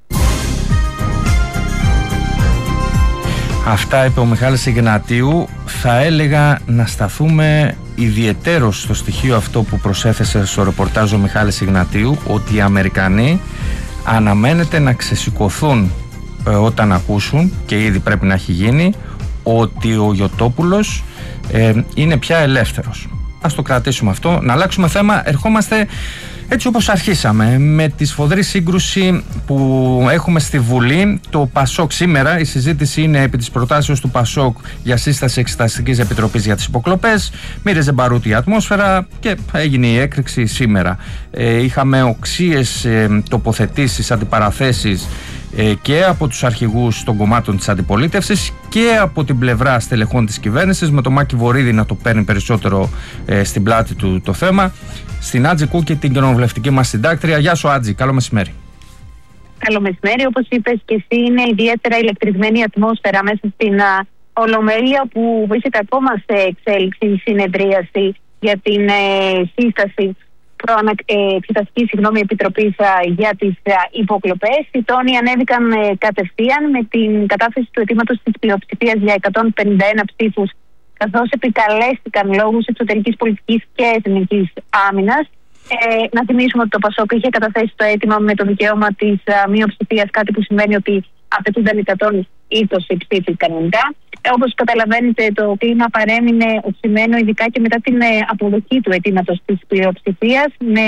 Speaker 10: Αυτά είπε ο Μιχάλης Ιγνατίου. Θα έλεγα να σταθούμε ιδιαιτέρως στο στοιχείο αυτό που προσέθεσε στο ρεπορτάζ ο Μιχάλης Ιγνατίου, ότι οι Αμερικανοί αναμένεται να ξεσηκωθούν όταν ακούσουν, και ήδη πρέπει να έχει γίνει, ότι ο Γιωτόπουλος είναι πια ελεύθερος. Ας το κρατήσουμε αυτό, να αλλάξουμε θέμα. Ερχόμαστε έτσι όπως αρχίσαμε, με τη σφοδρή σύγκρουση που έχουμε στη Βουλή. Το ΠΑΣΟΚ σήμερα, η συζήτηση είναι επί της προτάσεως του ΠΑΣΟΚ για σύσταση Εξεταστικής Επιτροπής για τις υποκλοπές. Μοίρεζε μπαρούτη η ατμόσφαιρα και έγινε η έκρηξη σήμερα. Είχαμε οξύες τοποθετήσεις, αντιπαραθέσεις και από τους αρχηγούς των κομμάτων της αντιπολίτευσης και από την πλευρά στελεχών της κυβέρνησης, με τον Μάκη Βορίδη να το παίρνει περισσότερο στην πλάτη του το θέμα. Στην Άτζη Κούκη, την κοινοβουλευτική μας συντάκτρια. Γεια σου Άτζη, καλό μεσημέρι.
Speaker 23: Καλό μεσημέρι, όπως είπες και εσύ, είναι ιδιαίτερα ηλεκτρισμένη η ατμόσφαιρα μέσα στην Ολομέλεια, που βρίσκεται ακόμα σε εξέλιξη η συνεδρίαση για την σύσταση Εξεταστικής Επιτροπής για τις υποκλοπές. Οι τόνοι ανέβηκαν κατευθείαν με την κατάθεση του αιτήματος της πλειοψηφίας για 151 ψήφους, καθώς επικαλέστηκαν λόγους εξωτερικής πολιτικής και εθνικής άμυνας. Να θυμίσουμε ότι το ΠΑΣΟΚ είχε καταθέσει το αίτημα με το δικαίωμα της μειοψηφίας, κάτι που σημαίνει ότι απαιτούνταν 120 ψήφοι κανονικά. Όπως καταλαβαίνετε, το κλίμα παρέμεινε οξυμένο, ειδικά και μετά την αποδοχή του αιτήματος της πλειοψηφίας, με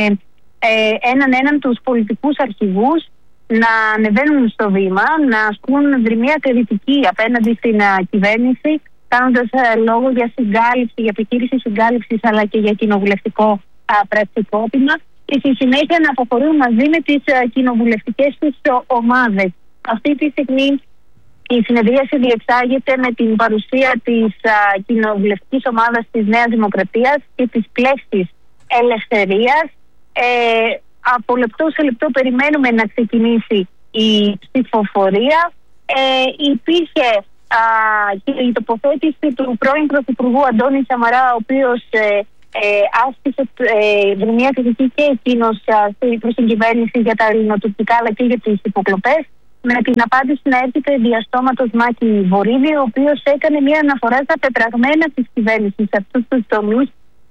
Speaker 23: έναν τους πολιτικούς αρχηγούς να ανεβαίνουν στο βήμα, να ασκούν δρυμία κριτική απέναντι στην κυβέρνηση, κάνοντας λόγο για συγκάλυψη, για επιχείρηση συγκάλυψης, αλλά και για κοινοβουλευτικό πρακτικόπημα, και στη συνέχεια να αποχωρούν μαζί με τις κοινοβουλευτικές τους ομάδες. Αυτή τη στιγμή η συνεδρίαση διεξάγεται με την παρουσία της κοινοβουλευτικής ομάδας της Νέας Δημοκρατίας και της Πλεύσης Ελευθερίας. Από λεπτό σε λεπτό περιμένουμε να ξεκινήσει η ψηφοφορία. Υπήρχε και η τοποθέτηση του πρώην Πρωθυπουργού Αντώνη Σαμαρά, ο οποίος άσκησε μια κριτική και εκείνος προς την κυβέρνηση για τα ελληνοτουρκικά αλλά και για τις υποκλοπές, με την απάντηση να έρχεται διαστόματος Μάκη Βορίδη, ο οποίος έκανε μια αναφορά στα πετραγμένα της κυβέρνησης σε αυτούς τους τομείς,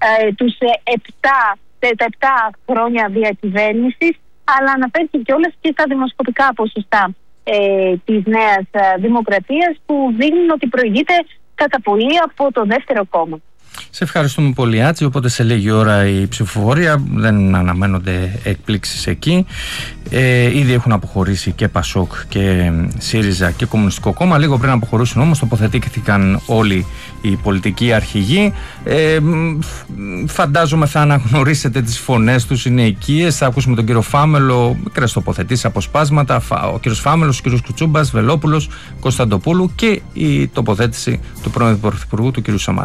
Speaker 23: τα 7 χρόνια διακυβέρνησης, αλλά αναφέρθηκε κιόλας και στα δημοσκοπικά ποσοστά της Νέας Δημοκρατίας, που δείχνουν ότι προηγείται κατά πολύ από το δεύτερο κόμμα.
Speaker 10: Σε ευχαριστούμε πολύ Άτσι, οπότε σε λίγη ώρα η ψηφοφορία, δεν αναμένονται εκπλήξεις εκεί. Ήδη έχουν αποχωρήσει και ΠΑΣΟΚ και ΣΥΡΙΖΑ και Κομμουνιστικό Κόμμα. Λίγο πριν αποχωρήσουν όμως τοποθετήθηκαν όλοι οι πολιτικοί αρχηγοί. Φαντάζομαι θα αναγνωρίσετε τις φωνές τους, είναι οικίες. Θα ακούσουμε τον κύριο Φάμελο, μικρές τοποθετήσεις, αποσπάσματα. Ο κύριος Φάμελος, ο κύριος Κουτσούμπας, Βελόπουλος, Κωνσταντοπούλου και η τοποθέτηση του πρώην Πρωθυπουργού του κύριου Σαμάρα.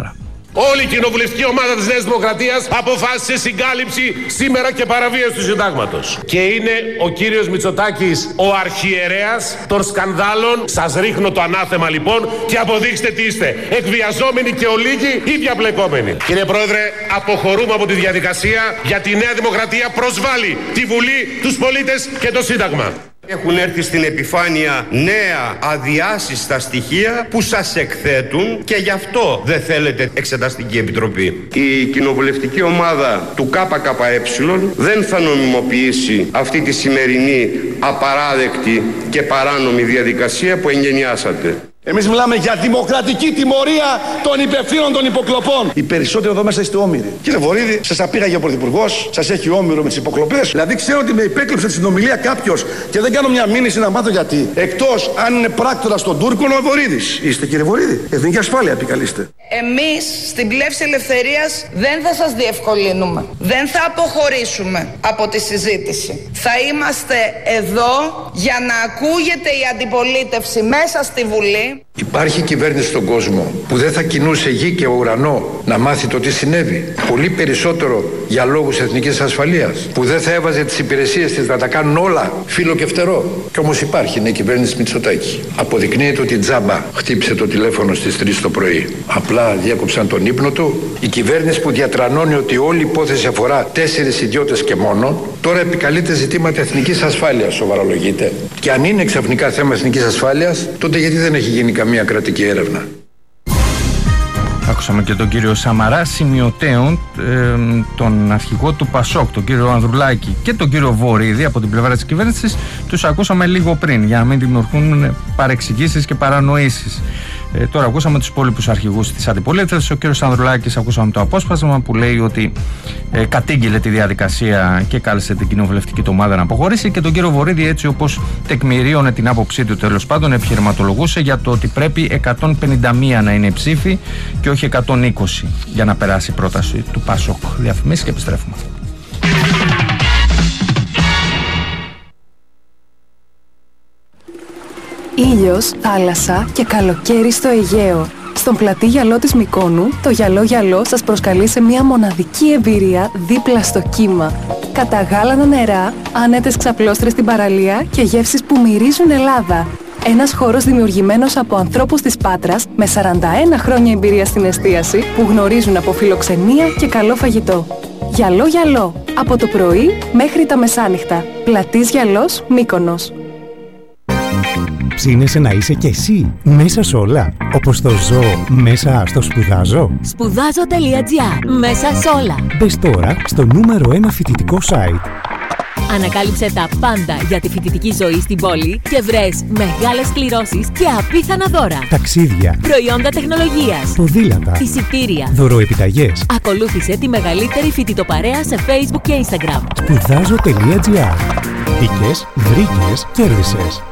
Speaker 1: Όλη η κοινοβουλευτική ομάδα της Νέας Δημοκρατίας αποφάσισε συγκάλυψη σήμερα και παραβίαση του συντάγματος. Και είναι ο κύριος Μητσοτάκης ο αρχιερέας των σκανδάλων. Σας ρίχνω το ανάθεμα λοιπόν και αποδείξτε τι είστε. Εκβιαζόμενοι και ολίγοι ή διαπλεκόμενοι. Κύριε Πρόεδρε, αποχωρούμε από τη διαδικασία γιατί η Νέα Δημοκρατία προσβάλλει τη Βουλή, τους πολίτες και το Σύνταγμα.
Speaker 2: Έχουν έρθει στην επιφάνεια νέα αδιάσυστα στοιχεία που σας εκθέτουν και γι' αυτό δεν θέλετε εξεταστική επιτροπή. Η κοινοβουλευτική ομάδα του ΚΚΕ δεν θα νομιμοποιήσει αυτή τη σημερινή απαράδεκτη και παράνομη διαδικασία που εγγενιάσατε.
Speaker 6: Εμείς μιλάμε για δημοκρατική τιμωρία των υπευθύνων των υποκλοπών. Οι περισσότεροι εδώ μέσα είστε όμηροι. Κύριε Βορίδη, σας απήγαγε ο Πρωθυπουργός, σας έχει όμηρο με τις υποκλοπές. Δηλαδή ξέρω ότι με υπέκλεψε τη συνομιλία κάποιος και δεν κάνω μια μήνυση να μάθω γιατί. Εκτός αν είναι πράκτορας στον Τούρκων ο Βορίδης. Είστε κύριε Βορίδη, εθνική ασφάλεια επικαλείστε.
Speaker 24: Εμείς στην Πλεύση Ελευθερίας δεν θα σας διευκολύνουμε. Δεν θα αποχωρήσουμε από τη συζήτηση. Θα είμαστε εδώ για να ακούγεται η αντιπολίτευση μέσα στη Βουλή.
Speaker 6: Υπάρχει κυβέρνηση στον κόσμο που δεν θα κινούσε γη και ουρανό να μάθει το τι συνέβη. Πολύ περισσότερο για λόγους εθνικής ασφαλείας. Που δεν θα έβαζε τις υπηρεσίες της να τα κάνουν όλα φύλλο και φτερό. Κι όμως υπάρχει, είναι η κυβέρνηση Μητσοτάκη. Αποδεικνύεται ότι τζάμπα χτύπησε το τηλέφωνο στις 3 το πρωί. Απλά διέκοψαν τον ύπνο του. Η κυβέρνηση που διατρανώνει ότι όλη η υπόθεση αφορά 4 ιδιώτες και μόνο, τώρα επικαλείται ζητήματα εθνικής ασφάλειας, σοβαρολογείται. Και αν είναι ξαφνικά θέμα εθνικής ασφάλειας, τότε γιατί δεν έχει γίνει καμία κρατική έρευνα.
Speaker 10: Άκουσαμε και τον κύριο Σαμαρά σημειωτέων, τον αρχηγό του ΠΑΣΟΚ, τον κύριο Ανδρουλάκη και τον κύριο Βορίδη από την πλευρά της κυβέρνησης. Τους ακούσαμε λίγο πριν για να μην δημιουργούν παρεξηγήσεις και παρανοήσεις. Τώρα ακούσαμε τους υπόλοιπους αρχηγούς της αντιπολίτευσης. Ο κύριος Ανδρουλάκης ακούσαμε το απόσπασμα που λέει ότι κατήγγειλε τη διαδικασία και κάλεσε την κοινοβουλευτική του ομάδα να αποχωρήσει, και τον κύριο Βορίδη, έτσι όπως τεκμηρίωνε την άποψή του τέλος πάντων, επιχειρηματολογούσε για το ότι πρέπει 151 να είναι η ψήφοι και όχι 120 για να περάσει η πρόταση του ΠΑΣΟΚ. Διαφημίσεις και επιστρέφουμε.
Speaker 25: Ήλιος, θάλασσα και καλοκαίρι στο Αιγαίο. Στον πλατή γυαλό της Μυκόνου, το γυαλό γυαλό σας προσκαλεί σε μια μοναδική εμπειρία δίπλα στο κύμα. Καταγάλανα νερά, άνετες ξαπλώστρες στην παραλία και γεύσεις που μυρίζουν Ελλάδα. Ένας χώρος δημιουργημένος από ανθρώπους της Πάτρας με 41 χρόνια εμπειρία στην εστίαση που γνωρίζουν από φιλοξενία και καλό φαγητό. Γυαλό γυαλό, από το πρωί μέχρι τα μεσάνυχτα. Πλατής γυαλός Μύκονος.
Speaker 26: Ψήνεσαι να είσαι κι εσύ μέσα σ' όλα, όπως το ζω μέσα στο σπουδάζω.
Speaker 27: Σπουδάζω.gr, μέσα σ' όλα.
Speaker 26: Μπες τώρα στο νούμερο 1 φοιτητικό site.
Speaker 27: Ανακάλυψε τα πάντα για τη φοιτητική ζωή στην πόλη και βρες μεγάλες κληρώσεις και απίθανα δώρα.
Speaker 26: Ταξίδια,
Speaker 27: προϊόντα τεχνολογίας,
Speaker 26: ποδήλατα,
Speaker 27: εισιτήρια,
Speaker 26: δωροεπιταγές.
Speaker 27: Ακολούθησε τη μεγαλύτερη φοιτητοπαρέα σε Facebook και Instagram.
Speaker 26: Σπουδάζω.gr. Μπήκες, βρήκες, κέρδισες.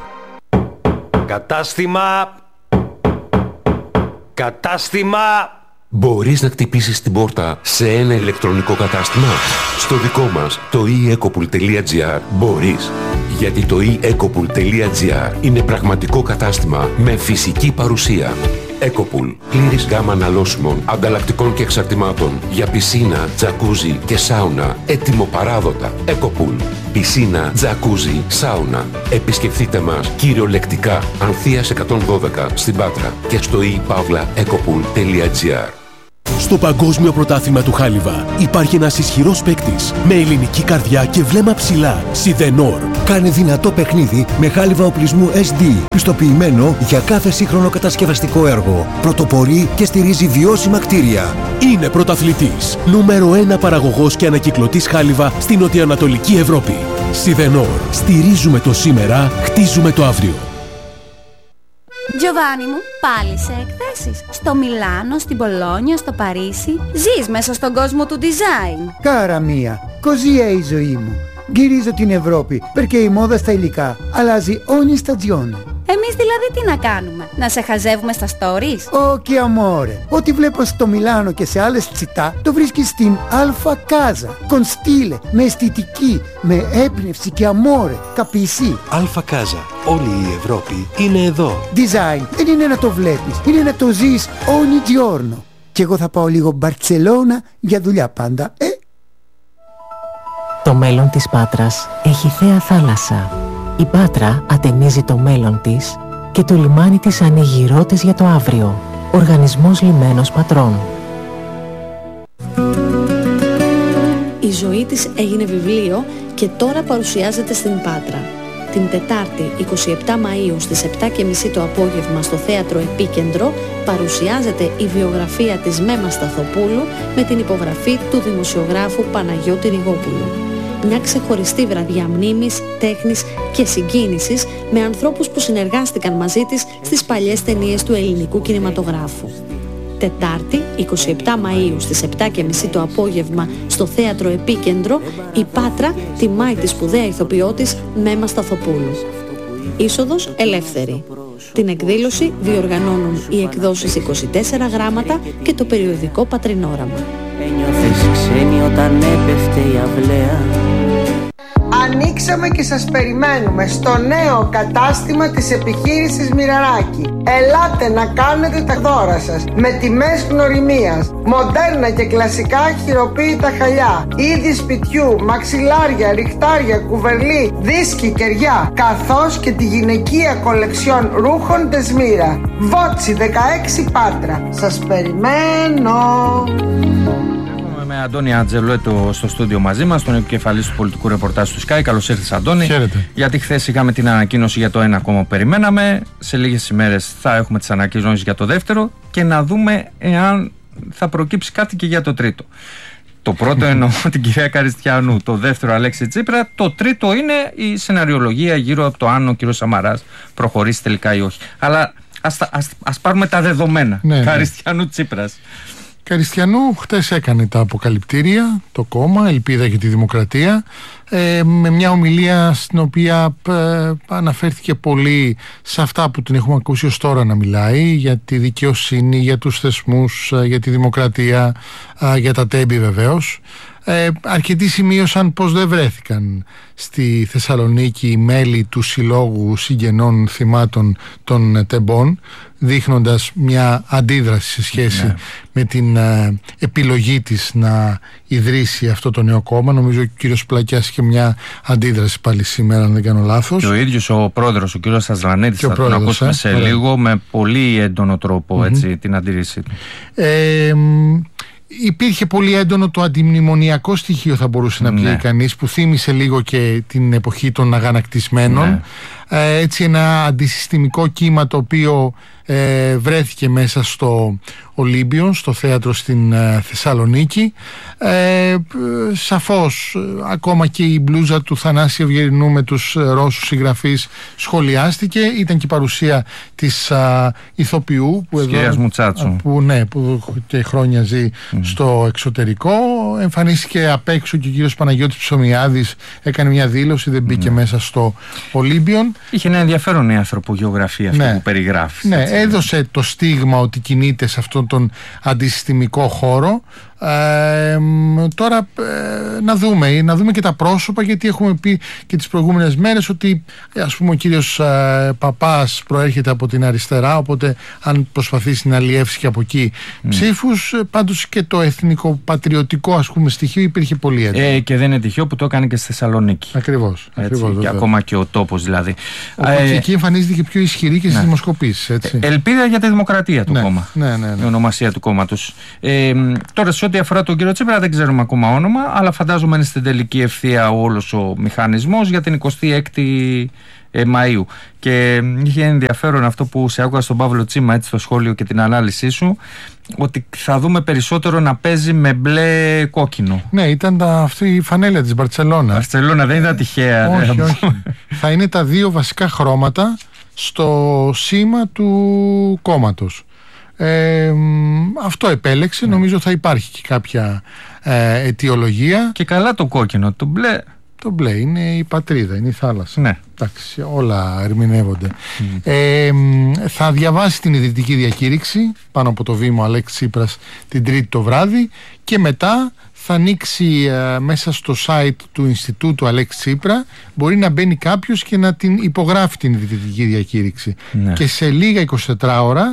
Speaker 28: Κατάστημα. Μπορείς να χτυπήσεις την πόρτα σε ένα ηλεκτρονικό κατάστημα? Στο δικό μας, το eEcopool.gr, μπορείς. Γιατί το eEcopool.gr είναι πραγματικό κατάστημα με φυσική παρουσία. Ecopool. Πλήρης γάμα αναλώσιμων, ανταλλακτικών και εξαρτημάτων για πισίνα, τζακούζι και σάουνα. Έτοιμο παράδοτα. Ecopool. Πισίνα, τζακούζι, σάουνα. Επισκεφτείτε μας κυριολεκτικά Ανθείας 112 στην Πάτρα και στο ePavlaEcopool.gr.
Speaker 29: Στο Παγκόσμιο Πρωτάθλημα του Χάλιβα υπάρχει ένας ισχυρός παίκτης με ελληνική καρδιά και βλέμμα ψηλά. Σιδενόρ.
Speaker 30: Κάνει δυνατό παιχνίδι με χάλιβα οπλισμού SD, πιστοποιημένο για κάθε σύγχρονο κατασκευαστικό έργο. Πρωτοπορεί και στηρίζει βιώσιμα κτίρια.
Speaker 29: Είναι πρωταθλητής. Νούμερο 1 παραγωγός και ανακυκλωτής χάλιβα στην νοτιοανατολική Ευρώπη. Σιδενόρ. Στηρίζουμε το σήμερα, χτίζουμε το αύριο.
Speaker 31: Giovanni μου, πάλι σε εκθέσεις. Στο Μιλάνο, στην Πολόνια, στο Παρίσι. Ζεις μέσα στον κόσμο του design.
Speaker 32: Κάρα μία, così è η ζωή μου. Γυρίζω την Ευρώπη, perché η μόδα στα υλικά αλλάζει ogni stagione.
Speaker 31: Εμείς δηλαδή τι να κάνουμε, να σε χαζεύουμε στα stories?
Speaker 32: Όχι amore, ό,τι βλέπω στο Μιλάνο και σε άλλες τσιτά το βρίσκεις στην Alfa Casa. Con stile, με αισθητική, με έμπνευση και amore, capisci?
Speaker 29: Alfa Casa, όλη η Ευρώπη είναι εδώ.
Speaker 32: Design δεν είναι να το βλέπεις, είναι να το ζεις ogni giorno. και εγώ θα πάω λίγο Μπαρτσελώνα για δουλειά πάντα.
Speaker 4: Το μέλλον της Πάτρας έχει θέα θάλασσα. Η Πάτρα ατενίζει το μέλλον της και το λιμάνι της ανοίγει ρότες για το αύριο. Οργανισμός Λιμένος Πατρών.
Speaker 5: Η ζωή της έγινε βιβλίο και τώρα παρουσιάζεται στην Πάτρα. Την Τετάρτη 27 Μαΐου στις 7:30 το απόγευμα στο Θέατρο Επίκεντρο παρουσιάζεται η βιογραφία της Μέμα Σταθοπούλου με την υπογραφή του δημοσιογράφου Παναγιώτη Ριγόπουλου. Μια ξεχωριστή βραδιά μνήμης, τέχνης και συγκίνησης με ανθρώπους που συνεργάστηκαν μαζί της στις παλιές ταινίες του ελληνικού κινηματογράφου. Τετάρτη 27 Μαΐου στις 7:30 το απόγευμα στο Θέατρο Επίκεντρο η Πάτρα τιμάει τη σπουδαία ηθοποιό της Μέμα Σταθοπούλου. Είσοδος ελεύθερη. Την εκδήλωση διοργανώνουν οι εκδόσεις 24 γράμματα και το περιοδικό Πατρινόραμα.
Speaker 7: Ένιωθες ξένη όταν έπεφτε η αυλαία.
Speaker 8: Ανοίξαμε και σας περιμένουμε στο νέο κατάστημα της επιχείρησης Μοιραράκη. Ελάτε να κάνετε τα δώρα σας με τιμές γνωριμίας, μοντέρνα και κλασικά χειροποίητα χαλιά, είδη σπιτιού, μαξιλάρια, ριχτάρια, κουβερλί, δίσκοι, κεριά, καθώς και τη γυναικεία κολεξιόν ρούχων Τεσμύρα. Βότσι 16 Πάτρα. Σας περιμένω.
Speaker 10: Με Αντώνη Ατζελουέτο στο στούντιο μαζί μας, τον επικεφαλής του πολιτικού ρεπορτάζ του Sky. Καλώς ήρθες, Αντώνη.
Speaker 9: Χαίρετε.
Speaker 10: Γιατί χθες είχαμε την ανακοίνωση για το ένα ακόμα που περιμέναμε. Σε λίγες ημέρες θα έχουμε τις ανακοινώσεις για το δεύτερο και να δούμε εάν θα προκύψει κάτι και για το τρίτο. Το πρώτο εννοώ την κυρία Καριστιανού, το δεύτερο Αλέξη Τσίπρα, το τρίτο είναι η σεναριολογία γύρω από το αν ο κ. Σαμαράς προχωρήσει τελικά ή όχι. Αλλά ας πάρουμε τα δεδομένα.
Speaker 9: Ναι,
Speaker 10: Καριστιανού Τσίπρας.
Speaker 9: Καριστιανού χτες έκανε τα αποκαλυπτήρια, το κόμμα, Ελπίδα για τη Δημοκρατία, με μια ομιλία στην οποία αναφέρθηκε πολύ σε αυτά που την έχουμε ακούσει ως τώρα να μιλάει, για τη δικαιοσύνη, για τους θεσμούς, για τη δημοκρατία, για τα τέμπη βεβαίως. Αρκετοί σημείωσαν πως δεν βρέθηκαν στη Θεσσαλονίκη μέλη του Συλλόγου Συγγενών Θυμάτων των Τεμπών, δείχνοντας μια αντίδραση σε σχέση με την επιλογή της να ιδρύσει αυτό το νέο κόμμα. Νομίζω ο κύριος Πλακιάς είχε μια αντίδραση πάλι σήμερα, αν δεν κάνω λάθος.
Speaker 10: Και ο ίδιος ο πρόεδρος, ο κύριος Ασλανίδης, θα τον ακούσουμε σε λίγο, με πολύ έντονο τρόπο έτσι, την αντίρρησή του.
Speaker 9: Υπήρχε πολύ έντονο το αντιμνημονιακό στοιχείο, θα μπορούσε να πει κανείς, που θύμισε λίγο και την εποχή των αγανακτισμένων. Έτσι ένα αντισυστημικό κύμα το οποίο βρέθηκε μέσα στο Ολύμπιον, στο θέατρο στην Θεσσαλονίκη. Σαφώς ακόμα και η μπλούζα του Θανάση Ευγερινού με τους Ρώσους συγγραφείς σχολιάστηκε. Ήταν και η παρουσία της ηθοποιού που
Speaker 10: κυρίας Μουτσάτσου,
Speaker 9: που και χρόνια ζει στο εξωτερικό. Εμφανίστηκε απ' έξω και ο κύριος Παναγιώτης Ψωμιάδης, έκανε μια δήλωση, δεν μπήκε μέσα στο Ολύμπιον.
Speaker 10: Είχε ένα ενδιαφέρον η ανθρωπογεωγραφία αυτή που περιγράφει.
Speaker 9: Έδωσε το στίγμα ότι κινείται σε αυτόν τον αντισυστημικό χώρο. Τώρα να δούμε και τα πρόσωπα, γιατί έχουμε πει και τις προηγούμενες μέρες ότι ας πούμε ο κύριος Παπάς προέρχεται από την αριστερά, οπότε αν προσπαθήσει να αλλιεύσει και από εκεί ψήφους, πάντως και το εθνικοπατριωτικό ας πούμε στοιχείο υπήρχε πολύ έντονο.
Speaker 10: Και δεν είναι τυχαίο που το έκανε και στη Θεσσαλονίκη.
Speaker 9: Ακριβώς.
Speaker 10: Και ακόμα και ο τόπος δηλαδή.
Speaker 9: Οπότε εκεί εμφανίζεται και πιο ισχυρή και στις δημοσκοπήσεις.
Speaker 10: Ελπίδα για τη Δημοκρατία το κόμμα. Η ονομασία του κόμματος. Τώρα σε ό,τι αφορά τον κύριο Τσίπρα δεν ξέρουμε ακόμα όνομα, αλλά φαντάζομαι είναι στην τελική ευθεία όλος ο μηχανισμός για την 26η Μαΐου. Και είχε ενδιαφέρον αυτό που σε άκουγα στον Παύλο Τσίμα, έτσι, στο σχόλιο και την ανάλυση σου, ότι θα δούμε περισσότερο να παίζει με μπλε κόκκινο.
Speaker 9: Ναι, ήταν αυτή η φανέλα της Μπαρτσελώνα.
Speaker 10: Μπαρτσελώνα δεν ήταν τυχαία.
Speaker 9: Όχι. Θα είναι τα δύο βασικά χρώματα στο σήμα του κόμματος. Αυτό επέλεξε. Νομίζω θα υπάρχει και κάποια αιτιολογία.
Speaker 10: Και καλά το κόκκινο. Το μπλε.
Speaker 9: Το μπλε είναι η πατρίδα, είναι η θάλασσα.
Speaker 10: Ναι.
Speaker 9: Εντάξει, όλα ερμηνεύονται. Θα διαβάσει την ιδρυτική διακήρυξη πάνω από το βήμα Αλέξη Τσίπρας την Τρίτη το βράδυ και μετά θα ανοίξει μέσα στο site του Ινστιτούτου Αλέξη Τσίπρα. Μπορεί να μπαίνει κάποιος και να την υπογράφει την ιδρυτική διακήρυξη. Και σε λίγα 24 ώρα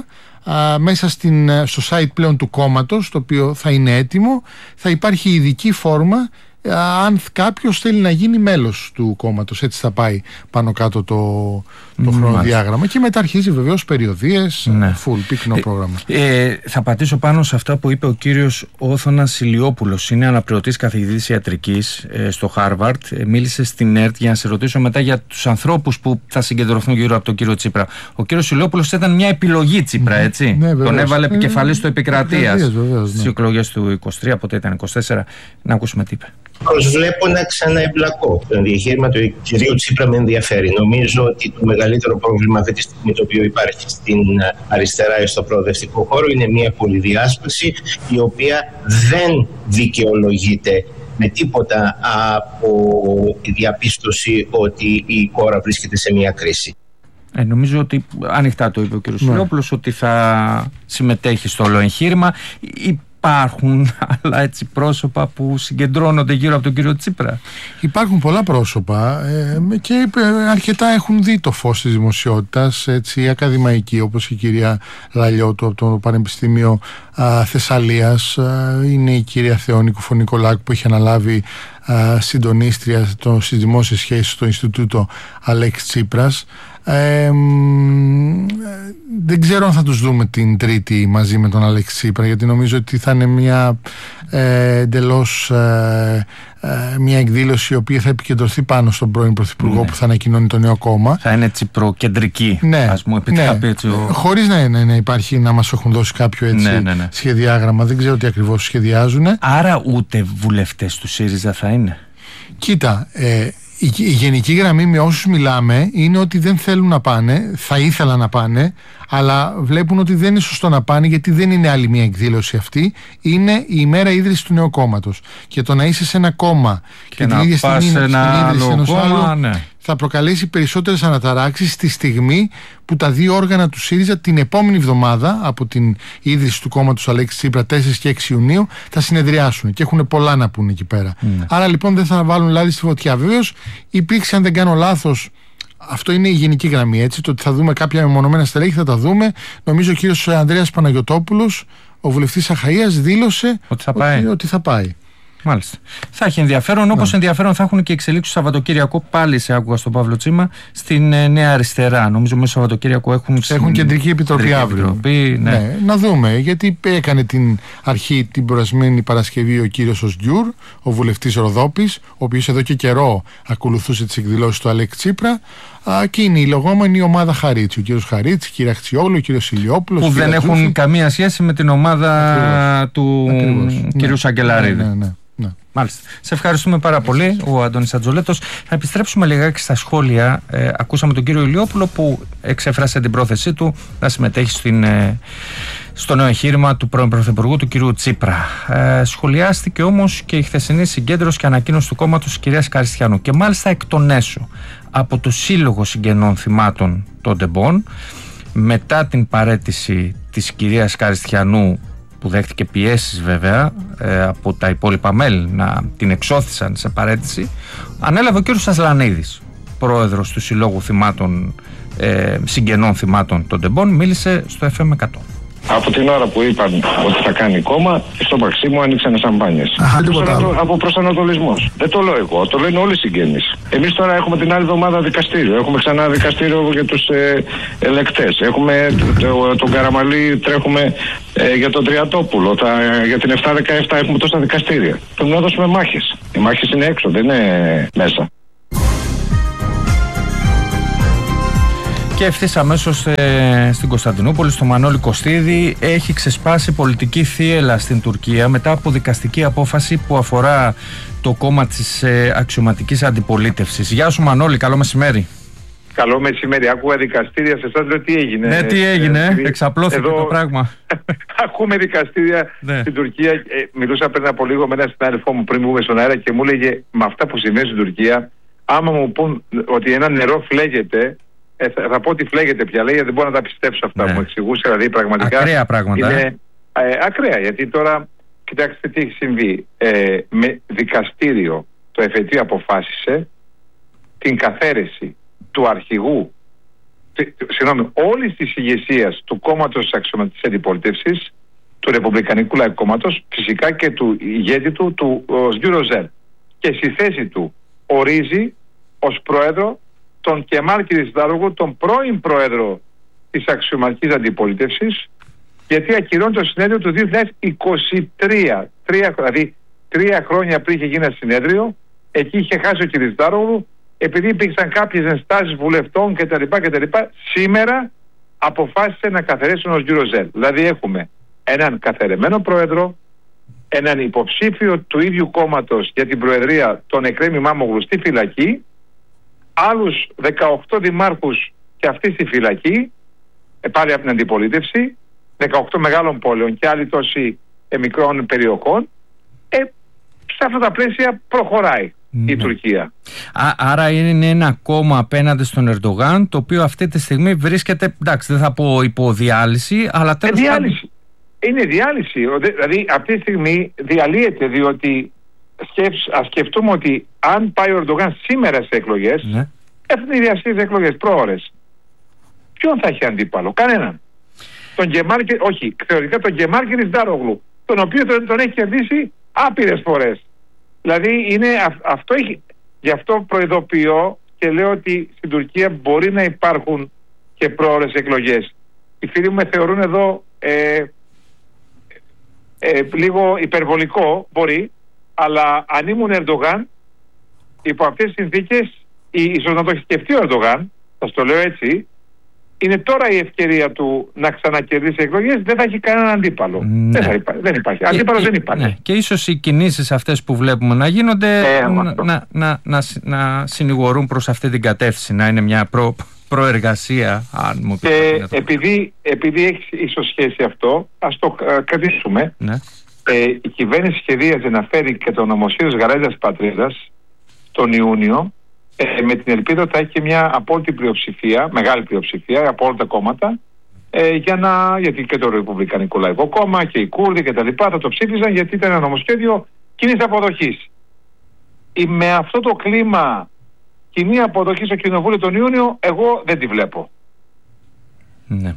Speaker 9: μέσα στο site πλέον του κόμματος, το οποίο θα είναι έτοιμο, θα υπάρχει ειδική φόρμα αν κάποιος θέλει να γίνει μέλος του κόμματος. Έτσι θα πάει πάνω κάτω το χρονοδιάγραμμα και μετά αρχίζει βεβαίως περιοδίες, full πυκνό πρόγραμμα.
Speaker 10: Θα πατήσω πάνω σε αυτά που είπε ο κύριος Όθωνας Ηλιόπουλος. Είναι αναπληρωτής καθηγητής ιατρικής στο Χάρβαρντ. Μίλησε στην ΕΡΤ για να σε ρωτήσω μετά για τους ανθρώπους που θα συγκεντρωθούν γύρω από τον κύριο Τσίπρα. Ο κύριος Ηλιόπουλος ήταν μια επιλογή Τσίπρα, έτσι. Τον έβαλε επικεφαλής του Επικρατείας στις εκλογές του 23, ποτέ ήταν 24. Να ακούσουμε τι είπε.
Speaker 3: Προσβλέπω να ξαναεμπλακώ. Το ενδιαφέρον του κυρίου Τσίπρα με ενδιαφέρει. Νομίζω ότι το μεγαλύτερο πρόβλημα αυτή τη στιγμή το οποίο υπάρχει στην αριστερά ή στο προοδευτικό χώρο είναι μια πολυδιάσπαση η οποία δεν δικαιολογείται με τίποτα από τη διαπίστωση ότι η χώρα βρίσκεται σε μια κρίση.
Speaker 10: Νομίζω ότι ανοιχτά το είπε ο κ. Ηλιόπουλος ότι θα συμμετέχει στο όλο εγχείρημα. Υπάρχουν άλλα έτσι πρόσωπα που συγκεντρώνονται γύρω από τον κύριο Τσίπρα?
Speaker 9: Υπάρχουν πολλά πρόσωπα και αρκετά έχουν δει το φως της δημοσιότητας, έτσι, ακαδημαϊκοί, όπως η κυρία Λαλιώτου από το Πανεπιστήμιο Θεσσαλίας, είναι η κυρία Θεόνικου Φωνικολάκου που έχει αναλάβει συντονίστρια στις δημόσιες σχέσεις στο Ινστιτούτο Αλέξη Τσίπρας. Δεν ξέρω αν θα τους δούμε την Τρίτη μαζί με τον Αλέξη Τσίπρα, γιατί νομίζω ότι θα είναι μια εντελώς μια εκδήλωση η οποία θα επικεντρωθεί πάνω στον πρώην Πρωθυπουργό που θα ανακοινώνει το νέο κόμμα.
Speaker 10: Θα είναι τσιπροκεντρική, ας μου επιτραπεί έτσι.
Speaker 9: Χωρίς να υπάρχει, να μας έχουν δώσει κάποιο έτσι σχεδιάγραμμα. Δεν ξέρω τι ακριβώς σχεδιάζουν.
Speaker 10: Άρα ούτε βουλευτές του ΣΥΡΙΖΑ θα είναι?
Speaker 9: Κοίτα, η γενική γραμμή με όσους μιλάμε είναι ότι δεν θέλουν να πάνε, θα ήθελαν να πάνε, αλλά βλέπουν ότι δεν είναι σωστό να πάνε, γιατί δεν είναι άλλη μια εκδήλωση αυτή. Είναι η ημέρα ίδρυσης του νέου κόμματος. Και το να είσαι σε ένα κόμμα και την ίδια στιγμή στην ίδρυση ενός άλλου θα προκαλέσει περισσότερες αναταράξεις στη στιγμή που τα δύο όργανα του ΣΥΡΙΖΑ την επόμενη εβδομάδα από την ίδρυση του κόμματος Αλέξη Τσίπρα 4 και 6 Ιουνίου θα συνεδριάσουν και έχουν πολλά να πούνε εκεί πέρα. Άρα λοιπόν δεν θα βάλουν λάδι στη φωτιά. Βέβαιως υπήρξε, αν δεν κάνω λάθος, αυτό είναι η γενική γραμμή, έτσι, το ότι θα δούμε κάποια μεμονωμένα στελέχη, θα τα δούμε. Νομίζω ο κύριος Ανδρέας Παναγιωτόπουλος, ο βουλευτής Αχαΐας, δήλωσε ότι θα πάει.
Speaker 10: Μάλιστα. Θα έχει ενδιαφέρον, όπως ενδιαφέρον θα έχουν και εξελίξεις το Σαββατοκύριακο. Πάλι σε άκουγα στον Παύλο Τσίμα στην Νέα Αριστερά. Νομίζω μέσα στο Σαββατοκύριακο έχουν
Speaker 9: κεντρική επιτροπή αύριο. Να δούμε, γιατί έκανε την αρχή την προηγούμενη Παρασκευή ο κύριος Οσγιούρ, ο βουλευτής Ροδόπης, ο οποίος εδώ και καιρό ακολουθούσε τις εκδηλώσεις του Αλέξη Τσίπρα. Και είναι η λεγόμενη ομάδα Χαρίτση. Ο κύριος Χαρίτση, η κυρία Χτσιόγλου, ο κύριος Ηλιόπουλος.
Speaker 10: Που δεν έχουν καμία σχέση με την ομάδα του κυρίου Σαγκελαρίδη. Μάλιστα. Σε ευχαριστούμε πάρα πολύ, ο Αντώνης Ατζολέτος. Θα επιστρέψουμε λιγάκι στα σχόλια. Ακούσαμε τον κύριο Ηλιόπουλο που εξέφρασε την πρόθεσή του να συμμετέχει στο νέο εγχείρημα του πρώην Πρωθυπουργού του κυρίου Τσίπρα. Σχολιάστηκε όμως και η χθεσινή συγκέντρωση και ανακοίνωση του κόμματος της κυρίας Καριστιανού, και μάλιστα εκ των έσω από το Σύλλογο Συγγενών Θυμάτων των Ντεμπών, μετά την παραίτηση της κυρίας Καριστιανού, που δέχτηκε πιέσεις βέβαια από τα υπόλοιπα μέλη να την εξώθησαν σε παραίτηση, ανέλαβε ο κύριος Ασλανίδης, πρόεδρος του Συλλόγου Συγγενών Θυμάτων των Ντεμπών, μίλησε στο FM 100.
Speaker 11: Από την ώρα που είπαν ότι θα κάνει κόμμα, στο Μαξίμου άνοιξαν σαμπάνιες. Από προσανατολισμός. Δεν το λέω εγώ, το λένε όλοι οι συγγενείς. Εμείς τώρα έχουμε την άλλη εβδομάδα δικαστήριο. Έχουμε ξανά δικαστήριο για τους ελεκτές. Έχουμε τον Καραμαλή, τρέχουμε για τον Τριαντόπουλο. Για την 7-17 έχουμε τόσα δικαστήρια. Πρέπει να δώσουμε μάχες. Οι μάχες είναι έξω, δεν είναι μέσα.
Speaker 10: Και ευθύς αμέσως στην Κωνσταντινούπολη, στο Μανώλη Κωστίδη, έχει ξεσπάσει πολιτική θύελλα στην Τουρκία μετά από δικαστική απόφαση που αφορά το κόμμα της αξιωματικής αντιπολίτευσης. Γεια σου Μανώλη, καλό μεσημέρι.
Speaker 12: Καλό μεσημέρι. Άκουγα δικαστήρια, σε εσάς λέω τι έγινε.
Speaker 10: Ναι, τι έγινε, εξαπλώθηκε το πράγμα.
Speaker 12: Ακούμε δικαστήρια στην Τουρκία. Μιλούσα πριν από λίγο με έναν συνάδελφό μου πριν μπούμε στον αέρα και μου έλεγε με αυτά που συμβαίνει στην Τουρκία, άμα μου πούν ότι ένα νερό φλέγεται, θα πω ότι φλέγεται πια, λέει, δεν μπορώ να τα πιστέψω αυτά. Μου εξηγούσε, δηλαδή πραγματικά.
Speaker 10: Ακραία πράγματα.
Speaker 12: Είναι ακραία, γιατί τώρα κοιτάξτε τι έχει συμβεί. Με δικαστήριο το εφετείο αποφάσισε την καθαίρεση του αρχηγού όλης της ηγεσίας του κόμματος της αντιπολίτευσης, του Ρεπουμπλικανικού Λαϊκού Κόμματος, φυσικά και του ηγέτη του Γιου Ροζέλ. Και στη θέση του ορίζει ως πρόεδρο τον Κεμάλ Κιλισντάρογλου, τον πρώην πρόεδρο της αξιωματικής αντιπολίτευσης, γιατί ακυρώνει το συνέδριο του 2023. Δηλαδή 3 χρόνια πριν είχε γίνει ένα συνέδριο, εκεί είχε χάσει ο Κιλισντάρογλου, επειδή υπήρξαν κάποιες ενστάσεις βουλευτών κτλ. Σήμερα αποφάσισε να καθαρίσουν ως Γιου Ροζέλ. Δηλαδή έχουμε έναν καθαρεμένο πρόεδρο, έναν υποψήφιο του ίδιου κόμματος για την προεδρία, τον Εκρέμ Ιμάμογλου, στη φυλακή, άλλους 18 δημάρχους και αυτοί στη φυλακή, πάλι από την αντιπολίτευση, 18 μεγάλων πόλεων και άλλοι τόσοι μικρών περιοχών. Σε αυτά τα πλαίσια προχωράει η Τουρκία. Άρα
Speaker 10: είναι ένα κόμμα απέναντι στον Ερντογάν, το οποίο αυτή τη στιγμή βρίσκεται, εντάξει, δεν θα πω υπό διάλυση, αλλά τέλος πάντων.
Speaker 12: Είναι διάλυση. Δηλαδή αυτή τη στιγμή διαλύεται, διότι ας σκεφτούμε ότι αν πάει ο Ερντογάν σήμερα σε εκλογές, έχουν διασύσει εκλογές πρόωρες. Ποιον θα έχει αντίπαλο? Κανέναν. Θεωρητικά τον Κεμάλ Κιλισντάρογλου, τον οποίο τον έχει κερδίσει άπειρες φορές. Δηλαδή γι' αυτό προειδοποιώ και λέω ότι στην Τουρκία μπορεί να υπάρχουν και πρόωρες εκλογές. Οι φίλοι μου με θεωρούν εδώ λίγο υπερβολικό, μπορεί, αλλά αν ήμουν Ερντογάν, υπό αυτές τις συνθήκες, ίσως να το έχει σκεφτεί ο Ερντογάν, θα το λέω έτσι, είναι τώρα η ευκαιρία του να ξανακερδίσει εκλογές, δεν θα έχει κανέναν αντίπαλο.
Speaker 10: Ναι.
Speaker 12: Δεν υπάρχει. Αντίπαλος δεν υπάρχει.
Speaker 10: Ναι. Και ίσως οι κινήσεις αυτές που βλέπουμε να γίνονται να συνηγορούν προς αυτή την κατεύθυνση, να είναι μια προεργασία, αν μου πείτε.
Speaker 12: Επειδή έχει ίσως σχέση αυτό, ας το κρατήσουμε.
Speaker 10: Ναι.
Speaker 12: Η κυβέρνηση σχεδίαζε να φέρει και το νομοσχέδιο Γαλάζιας Πατρίδας τον Ιούνιο, με την ελπίδα ότι θα έχει και μια απόλυτη πλειοψηφία, μεγάλη πλειοψηφία από όλα τα κόμματα, γιατί και το Ρεπουμπλικανικό Λαϊκό Κόμμα και οι Κούρδοι και τα λοιπά θα το ψήφιζαν, γιατί ήταν ένα νομοσχέδιο κοινής αποδοχής. Με αυτό το κλίμα κοινή αποδοχή στο Κοινοβούλιο τον Ιούνιο, εγώ δεν τη βλέπω.
Speaker 10: Ναι.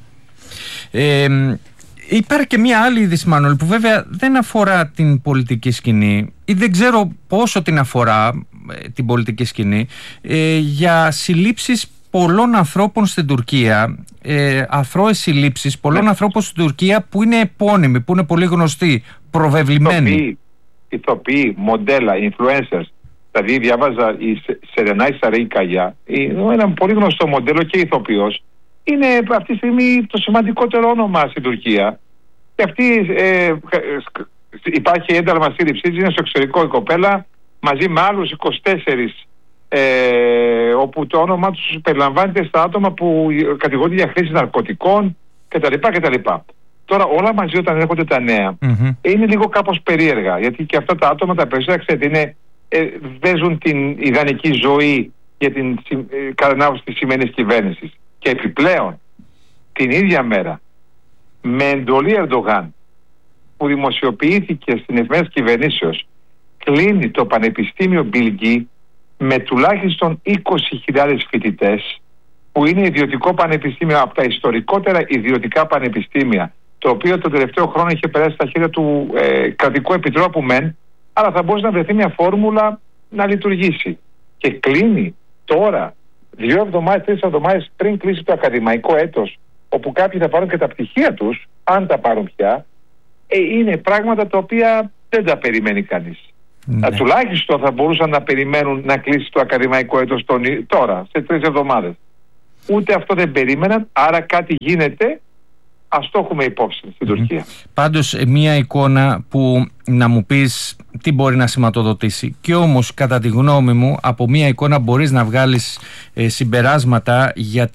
Speaker 10: Υπάρχει και μια άλλη είδηση, Μανώλη, που βέβαια δεν αφορά την πολιτική σκηνή ή δεν ξέρω πόσο την αφορά την πολιτική σκηνή, για συλλήψεις πολλών ανθρώπων στην Τουρκία, αθρώες συλλήψεις πολλών ανθρώπων στην Τουρκία που είναι επώνυμοι, που είναι πολύ γνωστοί, προβεβλημένοι.
Speaker 12: Ηθοποιοί, μοντέλα, influencers. Δηλαδή διάβαζα η Σερενάη Σαρίκαγια, ένα πολύ γνωστό μοντέλο και ηθοποιός. Είναι αυτή τη στιγμή το σημαντικότερο όνομα στην Τουρκία. Και αυτή υπάρχει ένταλμα σύλληψης, είναι στο εξωτερικό η κοπέλα, μαζί με άλλους 24, όπου το όνομα τους περιλαμβάνεται στα άτομα που κατηγορούνται για χρήση ναρκωτικών κτλ. Τώρα όλα μαζί όταν έρχονται τα νέα, είναι λίγο κάπως περίεργα, γιατί και αυτά τα άτομα τα περισσότερα, ξέρετε, βέζουν την ιδανική ζωή για την κατανάλωση της σημερινής κυβέρνησης. Και επιπλέον, την ίδια μέρα, με εντολή Ερντογάν, που δημοσιοποιήθηκε στην εφημερίδα κυβερνήσεως, κλείνει το Πανεπιστήμιο Μπιλγκή με τουλάχιστον 20.000 φοιτητές, που είναι ιδιωτικό πανεπιστήμιο, από τα ιστορικότερα ιδιωτικά πανεπιστήμια, το οποίο τον τελευταίο χρόνο είχε περάσει στα χέρια του κρατικού επιτρόπου μεν, αλλά θα μπορούσε να βρεθεί μια φόρμουλα να λειτουργήσει. Και κλείνει τώρα, 2 εβδομάδες, 3 εβδομάδες πριν κλείσει το ακαδημαϊκό έτος, όπου κάποιοι θα πάρουν και τα πτυχία τους, αν τα πάρουν πια, είναι πράγματα τα οποία δεν τα περιμένει κανείς. Ναι. Τουλάχιστον θα μπορούσαν να περιμένουν να κλείσει το ακαδημαϊκό έτος τώρα, σε 3 εβδομάδες. Ούτε αυτό δεν περίμεναν, άρα κάτι γίνεται. Ας το έχουμε υπόψη στην Τουρκία.
Speaker 10: Πάντως μια εικόνα που να μου πεις τι μπορεί να σηματοδοτήσει, και όμως κατά τη γνώμη μου από μια εικόνα μπορείς να βγάλεις συμπεράσματα για